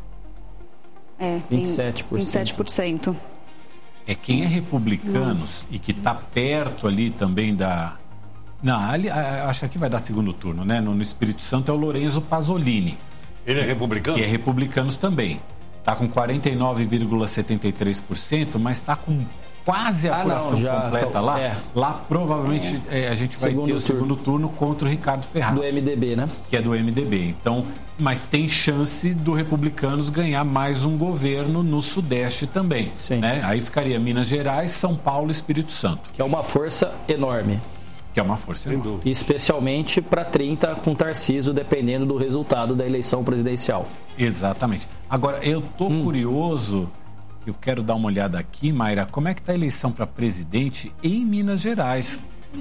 É, vinte e sete por cento. vinte e sete por cento. É quem é republicanos hum. e que está perto ali também da... Não, ali, acho que aqui vai dar segundo turno, né? No, no Espírito Santo é o Lorenzo Pasolini. Ele é republicano? Que é republicanos também. Está com quarenta e nove vírgula setenta e três por cento, mas está com quase a apuração ah, não, já, completa tô, lá. É. Lá provavelmente é. É, a gente segundo vai ter o segundo turno contra o Ricardo Ferraz. Do M D B, né? Que é do M D B. Então, mas tem chance do Republicanos ganhar mais um governo no Sudeste também. Sim. Né? Aí ficaria Minas Gerais, São Paulo e Espírito Santo. Que é uma força enorme. Que é uma força enorme. Especialmente para trinta com Tarcísio, dependendo do resultado da eleição presidencial. Exatamente. Agora, eu tô hum. curioso... Eu quero dar uma olhada aqui, Mayra, como é que está a eleição para presidente em Minas Gerais?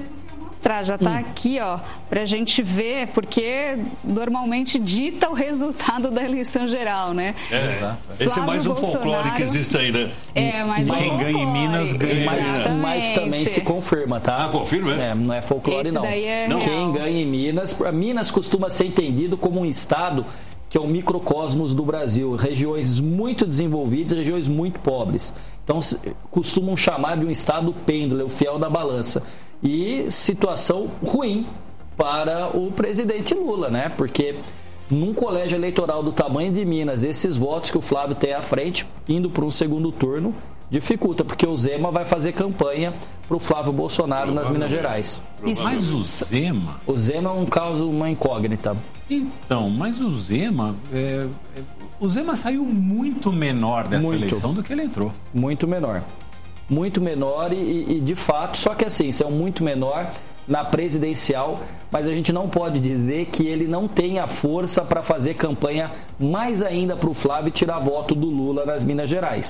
Já está hum. aqui, ó, para a gente ver, porque normalmente dita o resultado da eleição geral, né? É, Exato. Esse é mais um Bolsonaro, folclore que existe aí, né? É, mas quem ganha em Minas ganha. Mas, mas também se confirma, tá? Ah, confirma, é? É, não é folclore, Esse não. Daí é não. Real. Quem ganha em Minas, Minas costuma ser entendido como um estado que é o microcosmos do Brasil, regiões muito desenvolvidas, regiões muito pobres. Então, costumam chamar de um estado pêndulo, o fiel da balança. E situação ruim para o presidente Lula, né? Porque num colégio eleitoral do tamanho de Minas, esses votos que o Flávio tem à frente, indo para um segundo turno, dificulta, porque o Zema vai fazer campanha para o Flávio Bolsonaro nas Minas Gerais. Mas o Zema... O Zema é um caso, uma incógnita. Então, mas o Zema... É, é, o Zema saiu muito menor dessa muito, eleição do que ele entrou. Muito menor. Muito menor e, e, de fato, só que assim, isso é um muito menor na presidencial, mas a gente não pode dizer que ele não tenha força para fazer campanha mais ainda para o Flávio e tirar voto do Lula nas Minas Gerais.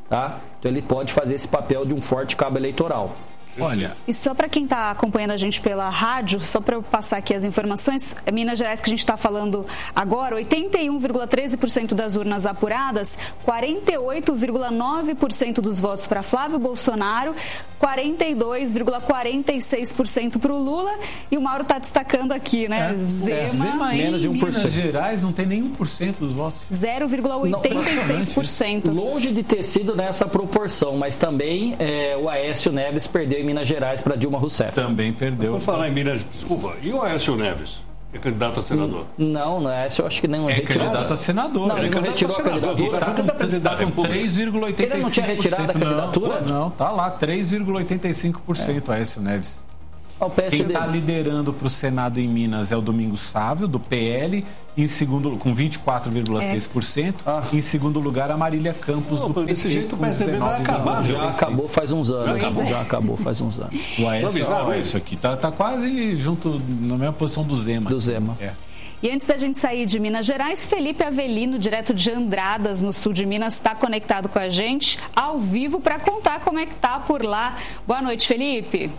tá? Então ele pode fazer esse papel de um forte cabo eleitoral. Olha. E só para quem está acompanhando a gente pela rádio, só para eu passar aqui as informações, Minas Gerais, que a gente está falando agora, oitenta e um vírgula treze por cento das urnas apuradas, quarenta e oito vírgula nove por cento dos votos para Flávio Bolsonaro, quarenta e dois vírgula quarenta e seis por cento para o Lula, e o Mauro está destacando aqui, né? É, Zema, é, Zema menos de um por cento. Minas Gerais não tem nem um por cento dos votos. zero vírgula oitenta e seis por cento. Longe de ter sido nessa proporção, mas também é, o Aécio Neves perdeu em Minas Gerais para Dilma Rousseff. Também perdeu. Vou falar em Minas, desculpa, e o Aécio Neves? É candidato a senador? Não, não é esse, eu acho que nem é candidato a senador. Não, ele, ele não retirou a candidatura. Está com três vírgula oitenta e cinco por cento. Ele não tinha retirado a candidatura? Não, não, tá lá, três vírgula oitenta e cinco por cento, é. Aécio Neves. O P S D... Quem está liderando para o Senado em Minas é o Domingos Sávio, do P L, em segundo, com vinte e quatro vírgula seis por cento. É. Ah. Em segundo lugar, a Marília Campos, Não, do P T. Desse jeito o P S D vai acabar. Já acabou faz uns anos. Já acabou, já acabou faz uns anos. O Aécio, ó, isso aqui tá, tá quase junto, na mesma posição do Zema. Do Zema. É. E antes da gente sair de Minas Gerais, Felipe Avelino, direto de Andradas, no sul de Minas, está conectado com a gente ao vivo para contar como é que tá por lá. Boa noite, Felipe.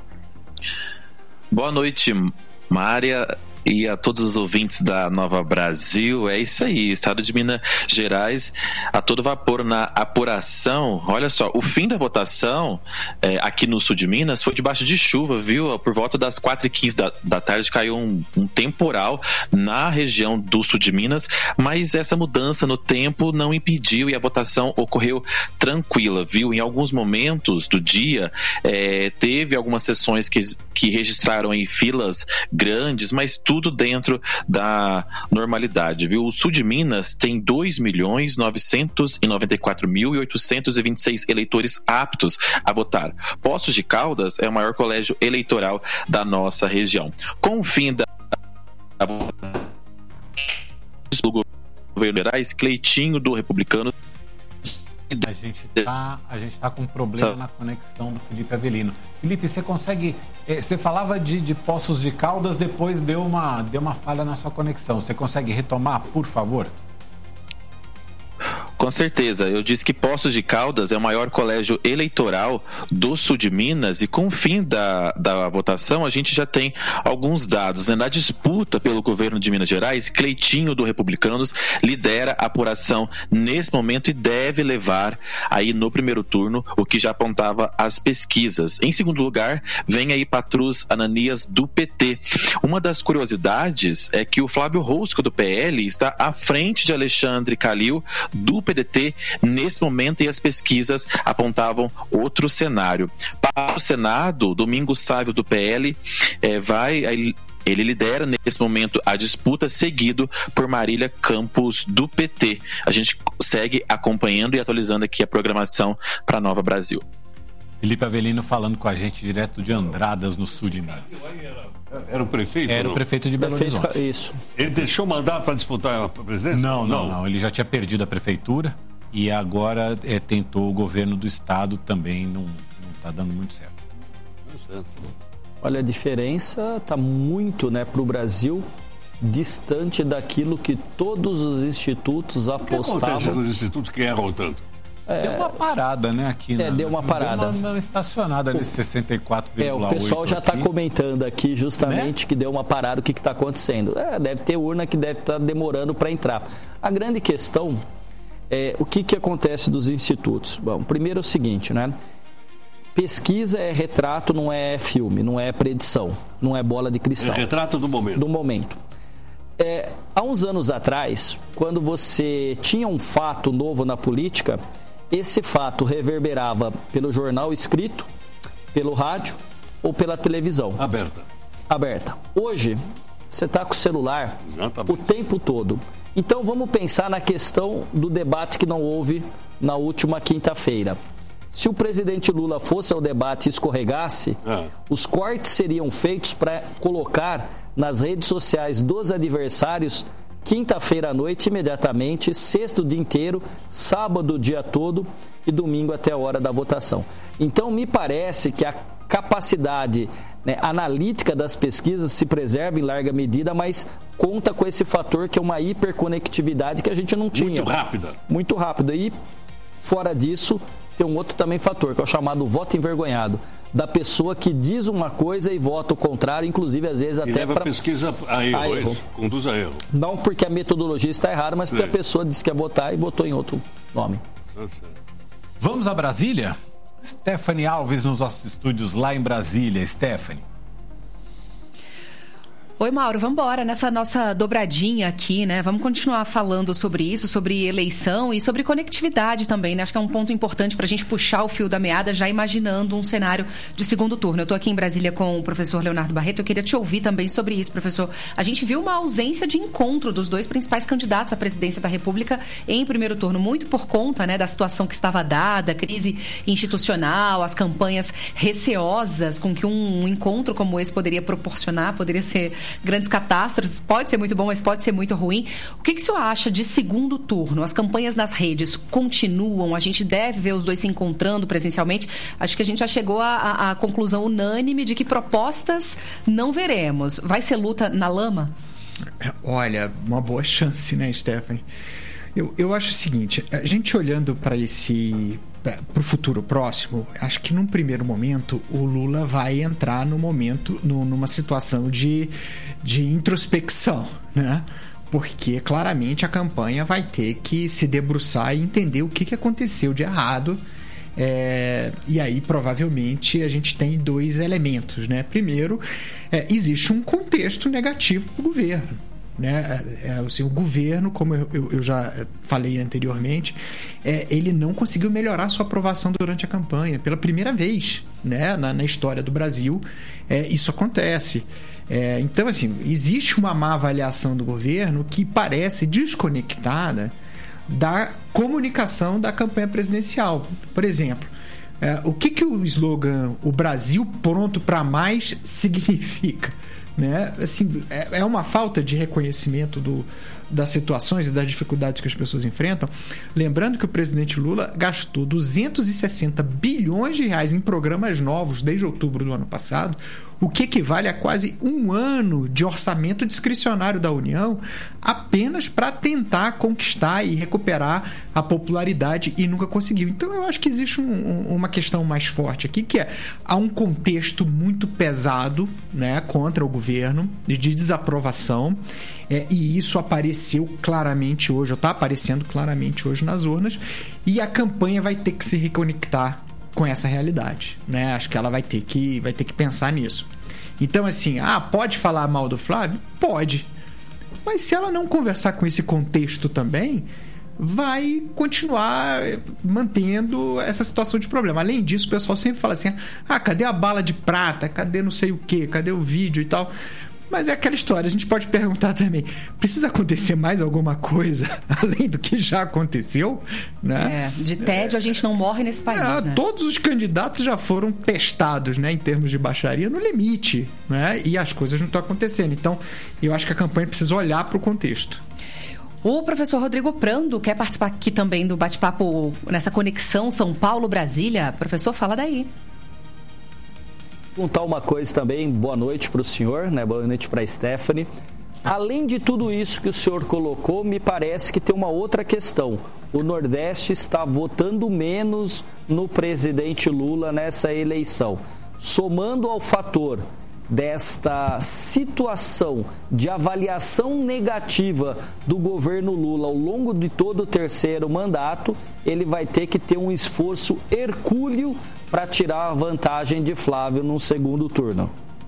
Boa noite, Mária, e a todos os ouvintes da Nova Brasil. É isso aí, estado de Minas Gerais a todo vapor na apuração. Olha só, o fim da votação é, aqui no sul de Minas foi debaixo de chuva, viu? Por volta das quatro e quinze da, da tarde caiu um, um temporal na região do sul de Minas, mas essa mudança no tempo não impediu e a votação ocorreu tranquila, viu? Em alguns momentos do dia é, teve algumas sessões que, que registraram aí filas grandes, mas tudo tudo dentro da normalidade, viu? O sul de Minas tem dois milhões novecentos e noventa e quatro mil e oitocentos e vinte e seis eleitores aptos a votar. Poços de Caldas é o maior colégio eleitoral da nossa região. Com o fim da do governo Gerais, Cleitinho do Republicano. A gente tá, a gente tá com um problema na conexão do Felipe Avelino. Felipe, você consegue... Você falava de, de Poços de Caldas, depois deu uma, deu uma falha na sua conexão. Você consegue retomar, por favor? Com certeza, eu disse que Poços de Caldas é o maior colégio eleitoral do sul de Minas e com o fim da, da votação a gente já tem alguns dados, né? Na disputa pelo governo de Minas Gerais, Cleitinho do Republicanos lidera a apuração nesse momento e deve levar aí no primeiro turno o que já apontava as pesquisas. Em segundo lugar, vem aí Patrus Ananias do P T. Uma das curiosidades é que o Flávio Rosco do P L está à frente de Alexandre Calil do P D T nesse momento e as pesquisas apontavam outro cenário. Para o Senado, Domingos Sávio do P L é, vai... Ele lidera nesse momento a disputa, seguido por Marília Campos do P T. A gente segue acompanhando e atualizando aqui a programação para a Nova Brasil. Felipe Avelino falando com a gente direto de Andradas, no sul de Minas. Era o prefeito? Era o prefeito de Belo prefeito, Horizonte. Isso. Ele deixou mandar para disputar a presidência? Não, não, não, não. Ele já tinha perdido a prefeitura e agora é, tentou o governo do estado, também não está dando muito certo. É certo. Olha, a diferença está muito, né, para o Brasil, distante daquilo que todos os institutos apostavam. O que acontece nos institutos que erram tanto? É, deu uma parada, né, aqui. É, na, deu uma parada. Deu uma, uma estacionada nesse sessenta e quatro vírgula oito. É, o pessoal já está comentando aqui justamente, né, que deu uma parada, o que está acontecendo. É, deve ter urna que deve estar tá demorando para entrar. A grande questão é o que, que acontece dos institutos. Bom, primeiro é o seguinte, né? Pesquisa é retrato, não é filme, não é predição, não é bola de cristal. É retrato do momento. Do momento. É, há uns anos atrás, quando você tinha um fato novo na política, esse fato reverberava pelo jornal escrito, pelo rádio ou pela televisão. Aberta. Aberta. Hoje, você está com o celular Exatamente. O tempo todo. Então, vamos pensar na questão do debate que não houve na última quinta-feira. Se o presidente Lula fosse ao debate e escorregasse, é. os cortes seriam feitos para colocar nas redes sociais dos adversários quinta-feira à noite imediatamente, sexta o dia inteiro, sábado o dia todo e domingo até a hora da votação. Então, me parece que a capacidade, né, analítica das pesquisas se preserva em larga medida, mas conta com esse fator que é uma hiperconectividade que a gente não tinha. Muito rápida. Muito rápida. E Fora disso, tem um outro também fator, que é o chamado voto envergonhado, da pessoa que diz uma coisa e vota o contrário, inclusive às vezes e até leva para a pesquisa a erro, a erro. Conduz a erro. Não porque a metodologia está errada, mas porque é. a pessoa disse que ia votar e votou em outro nome. Vamos a Brasília? Stephanie Alves nos nossos estúdios lá em Brasília. Stephanie. Oi, Mauro, vamos embora nessa nossa dobradinha aqui, né? Vamos continuar falando sobre isso, sobre eleição e sobre conectividade também, né? Acho que é um ponto importante para a gente puxar o fio da meada, já imaginando um cenário de segundo turno. Eu estou aqui em Brasília com o professor Leonardo Barreto, eu queria te ouvir também sobre isso, professor. A gente viu uma ausência de encontro dos dois principais candidatos à presidência da República em primeiro turno, muito por conta, né, da situação que estava dada, crise institucional, as campanhas receosas com que um encontro como esse poderia proporcionar, poderia ser grandes catástrofes, pode ser muito bom, mas pode ser muito ruim. O que, que o senhor acha de segundo turno? As campanhas nas redes continuam? A gente deve ver os dois se encontrando presencialmente? Acho que a gente já chegou à, à conclusão unânime de que propostas não veremos. Vai ser luta na lama? Olha, uma boa chance, né, Stephanie? Eu, eu acho o seguinte, a gente olhando para esse... para o futuro próximo, acho que num primeiro momento o Lula vai entrar no momento, no, numa situação de, de introspecção, né? Porque claramente a campanha vai ter que se debruçar e entender o que, que aconteceu de errado. É, e aí provavelmente a gente tem dois elementos, né? Primeiro, é, existe um contexto negativo para o governo. Né? É, assim, o governo, como eu, eu, eu já falei anteriormente, é, ele não conseguiu melhorar sua aprovação durante a campanha pela primeira vez, né? na, na história do Brasil. É, isso acontece. É, então, assim, existe uma má avaliação do governo que parece desconectada da comunicação da campanha presidencial. Por exemplo, é, o que, que o slogan "O Brasil pronto para mais" significa? Né? Assim, é, é uma falta de reconhecimento do, das situações e das dificuldades que as pessoas enfrentam. Lembrando que o presidente Lula gastou duzentos e sessenta bilhões de reais em programas novos desde outubro do ano passado, o que equivale a quase um ano de orçamento discricionário da União, apenas para tentar conquistar e recuperar a popularidade, e nunca conseguiu. Então eu acho que existe um, um, uma questão mais forte aqui, que é, há um contexto muito pesado, né, contra o governo, de desaprovação, é, e isso apareceu claramente hoje, ou está aparecendo claramente hoje nas urnas, e a campanha vai ter que se reconectar com essa realidade, né? Acho que ela vai ter que, vai ter que pensar nisso. Então, assim, ah, pode falar mal do Flávio? Pode. Mas se ela não conversar com esse contexto também, vai continuar mantendo essa situação de problema. Além disso, o pessoal sempre fala assim, ah, cadê a bala de prata? Cadê não sei o quê? Cadê o vídeo e tal? Mas é aquela história, a gente pode perguntar também, precisa acontecer mais alguma coisa além do que já aconteceu? Né? É, de tédio é, a gente não morre nesse país. É, né? Todos os candidatos já foram testados, né, em termos de baixaria no limite, né? E as coisas não estão acontecendo. Então, eu acho que a campanha precisa olhar para o contexto. O professor Rodrigo Prando quer participar aqui também do bate-papo nessa conexão São Paulo-Brasília. Professor, fala daí. Perguntar uma coisa também, boa noite para o senhor, né? Boa noite para a Stephanie. Além de tudo isso que o senhor colocou, me parece que tem uma outra questão. O Nordeste está votando menos no presidente Lula nessa eleição. Somando ao fator desta situação de avaliação negativa do governo Lula ao longo de todo o terceiro mandato, ele vai ter que ter um esforço hercúleo para tirar a vantagem de Flávio no segundo turno.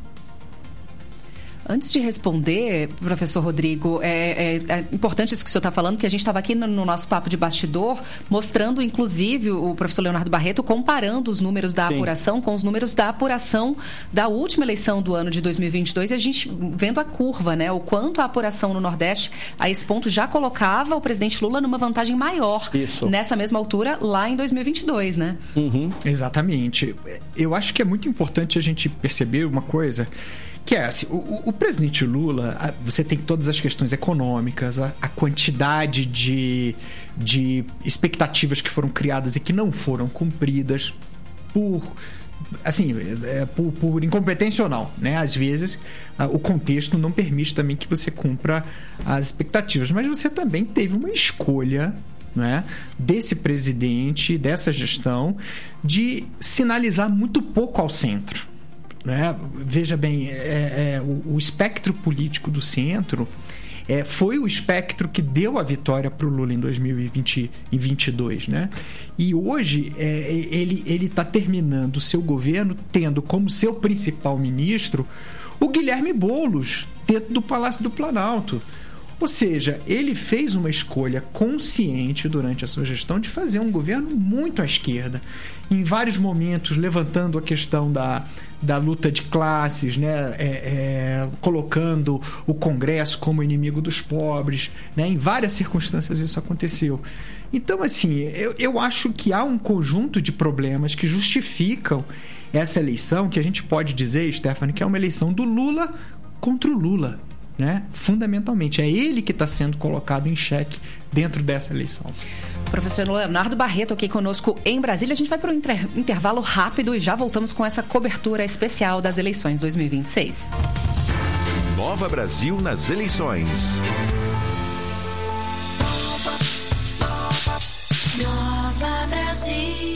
Antes de responder, professor Rodrigo, é, é, é importante isso que o senhor está falando, porque a gente estava aqui no, no nosso papo de bastidor, mostrando, inclusive, o professor Leonardo Barreto comparando os números da Sim. apuração com os números da apuração da última eleição do ano de dois mil e vinte e dois, e a gente vendo a curva, né, o quanto a apuração no Nordeste, a esse ponto, já colocava o presidente Lula numa vantagem maior isso. nessa mesma altura, lá em dois mil e vinte e dois, né? Uhum. Exatamente. Eu acho que é muito importante a gente perceber uma coisa, que é assim, o, o presidente Lula, a, você tem todas as questões econômicas, a, a quantidade de, de expectativas que foram criadas e que não foram cumpridas por, assim, é, por, por incompetência ou não, né? Às vezes a, o contexto não permite também que você cumpra as expectativas, mas você também teve uma escolha não é, desse presidente, dessa gestão, de sinalizar muito pouco ao centro. Né? Veja bem, é, é, o, o espectro político do centro é, foi o espectro que deu a vitória para o Lula em dois mil e vinte e vinte e dois. Né? E hoje é, ele ele está terminando o seu governo tendo como seu principal ministro o Guilherme Boulos, dentro do Palácio do Planalto. Ou seja, ele fez uma escolha consciente durante a sua gestão de fazer um governo muito à esquerda, em vários momentos levantando a questão da, da luta de classes, né? é, é, colocando o Congresso como inimigo dos pobres, né? Em várias circunstâncias isso aconteceu. Então, assim, eu, eu acho que há um conjunto de problemas que justificam essa eleição, que a gente pode dizer, Stephanie, que é uma eleição do Lula contra o Lula. Né? Fundamentalmente, é ele que está sendo colocado em xeque dentro dessa eleição. Professor Leonardo Barreto aqui conosco em Brasília. A gente vai para um inter- intervalo rápido e já voltamos com essa cobertura especial das eleições dois mil e vinte e seis. Nova Brasil nas eleições. Nova Brasil.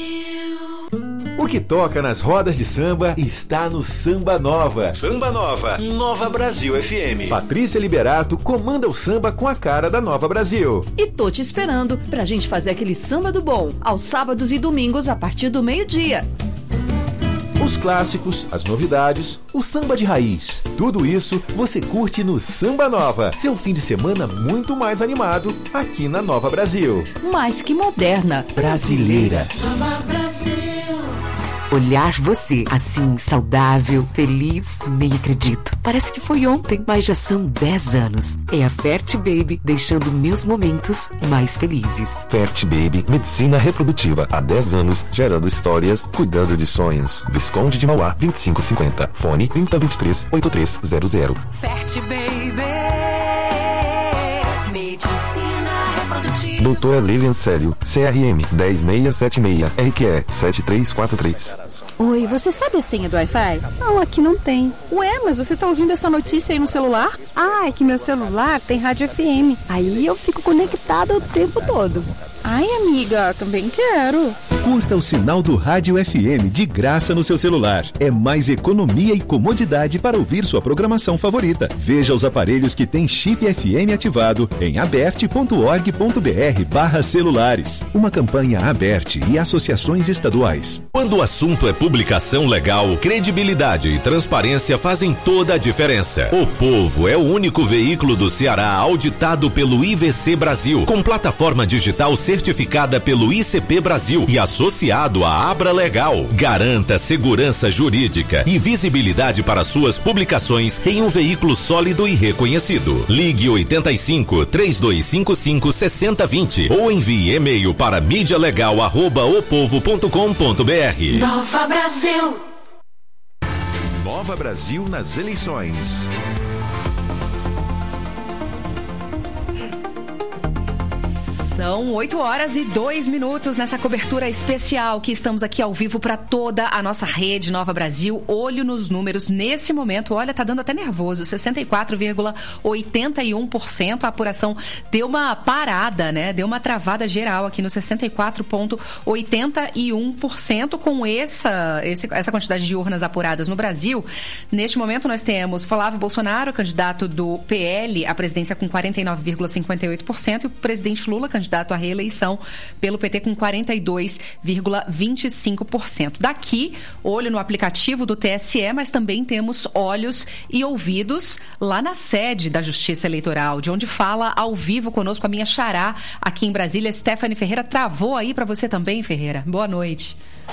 O que toca nas rodas de samba está no Samba Nova. Samba Nova, Nova Brasil F M. Patrícia Liberato comanda o samba com a cara da Nova Brasil. E tô te esperando pra gente fazer aquele samba do bom, aos sábados e domingos a partir do meio-dia. Os clássicos, as novidades, o samba de raiz. Tudo isso você curte no Samba Nova. Seu fim de semana muito mais animado aqui na Nova Brasil. Mais que moderna. Brasileira. Nova Brasil. Olhar você assim, saudável, feliz, nem acredito. Parece que foi ontem, mas já são dez anos. É a Fert Baby deixando meus momentos mais felizes. Fert Baby, medicina reprodutiva há dez anos, gerando histórias, cuidando de sonhos. Visconde de Mauá, vinte e cinco cinquenta. Fone trinta, vinte e três, oitenta e três zero zero. Fert Baby, medicina reprodutiva. Doutor Lilian Célio, C R M dez seis sete seis, R Q E sete três quatro três. Oi, você sabe a senha do Wi-Fi? Não, aqui não tem. Ué, mas você tá ouvindo essa notícia aí no celular? Ah, é que meu celular tem rádio F M. Aí eu fico conectada o tempo todo. Ai, amiga, também quero. Curta o sinal do Rádio F M de graça no seu celular. É mais economia e comodidade para ouvir sua programação favorita. Veja os aparelhos que têm chip F M ativado em aberte ponto org ponto br barra celulares. Uma campanha Aberte e associações estaduais. Quando o assunto é publicação legal, credibilidade e transparência fazem toda a diferença. O Povo é o único veículo do Ceará auditado pelo I V C Brasil, com plataforma digital certificada pelo I C P Brasil e associado à Abra Legal. Garanta segurança jurídica e visibilidade para suas publicações em um veículo sólido e reconhecido. Ligue oitenta e cinco, três dois cinco cinco, seis zero dois zero ou envie e-mail para mídialegal arroba opovo ponto com ponto br. Nova Brasil. Nova Brasil nas eleições. São oito horas e dois minutos nessa cobertura especial que estamos aqui ao vivo para toda a nossa rede Nova Brasil. Olho nos números nesse momento. Olha, tá dando até nervoso. sessenta e quatro vírgula oitenta e um por cento. A apuração deu uma parada, né? Deu uma travada geral aqui no sessenta e quatro vírgula oitenta e um por cento. Com essa, esse, essa quantidade de urnas apuradas no Brasil, neste momento nós temos Flávio Bolsonaro, candidato do P L à presidência com quarenta e nove vírgula cinquenta e oito por cento e o presidente Lula, candidato à reeleição pelo P T com quarenta e dois vírgula vinte e cinco por cento. Daqui, olho no aplicativo do T S E, mas também temos olhos e ouvidos lá na sede da Justiça Eleitoral, de onde fala ao vivo conosco a minha xará aqui em Brasília, Stephanie Ferreira. Travou aí para você também, Ferreira? Boa noite.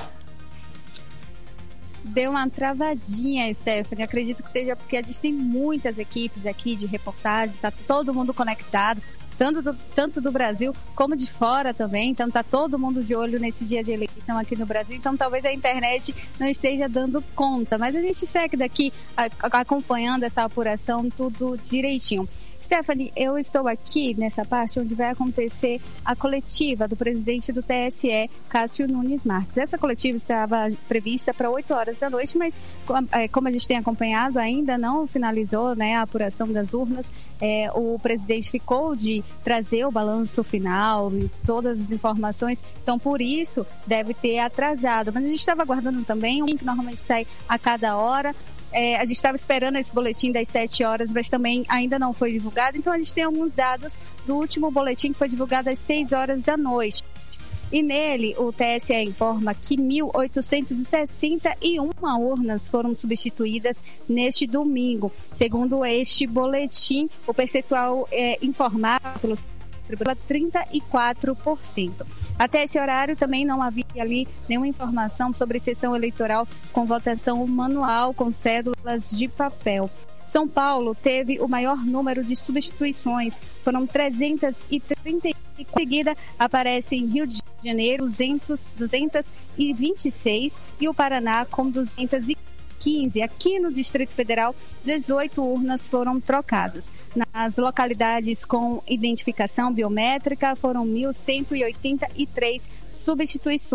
Deu uma travadinha, Stephanie. Acredito que seja porque a gente tem muitas equipes aqui de reportagem, tá todo mundo conectado. Tanto do, tanto do Brasil como de fora também, então tá todo mundo de olho nesse dia de eleição aqui no Brasil, então talvez a internet não esteja dando conta, mas a gente segue daqui a, a, acompanhando essa apuração tudo direitinho. Stephanie, eu estou aqui nessa parte onde vai acontecer a coletiva do presidente do T S E, Cássio Nunes Marques. Essa coletiva estava prevista para oito horas da noite, mas como a gente tem acompanhado, ainda não finalizou, né, a apuração das urnas é, o presidente ficou de trazer o balanço final e todas as informações, então por isso deve ter atrasado. Mas a gente estava aguardando também um link que normalmente sai a cada hora. É, a gente estava esperando esse boletim das sete horas, mas também ainda não foi divulgado. Então a gente tem alguns dados do último boletim que foi divulgado às seis horas da noite. E nele, o T S E informa que mil oitocentas e sessenta e uma urnas foram substituídas neste domingo. Segundo este boletim, o percentual é, informado pelo tribunal trinta e quatro por cento. Até esse horário também não havia ali nenhuma informação sobre sessão eleitoral com votação manual, com cédulas de papel. São Paulo teve o maior número de substituições, foram trezentas e trinta e quatro. Em seguida, aparece em Rio de Janeiro duzentas e vinte e seis e o Paraná com duzentas e quinze. Aqui no Distrito Federal, dezoito urnas foram trocadas. Nas localidades com identificação biométrica, foram mil cento e oitenta e três substituições.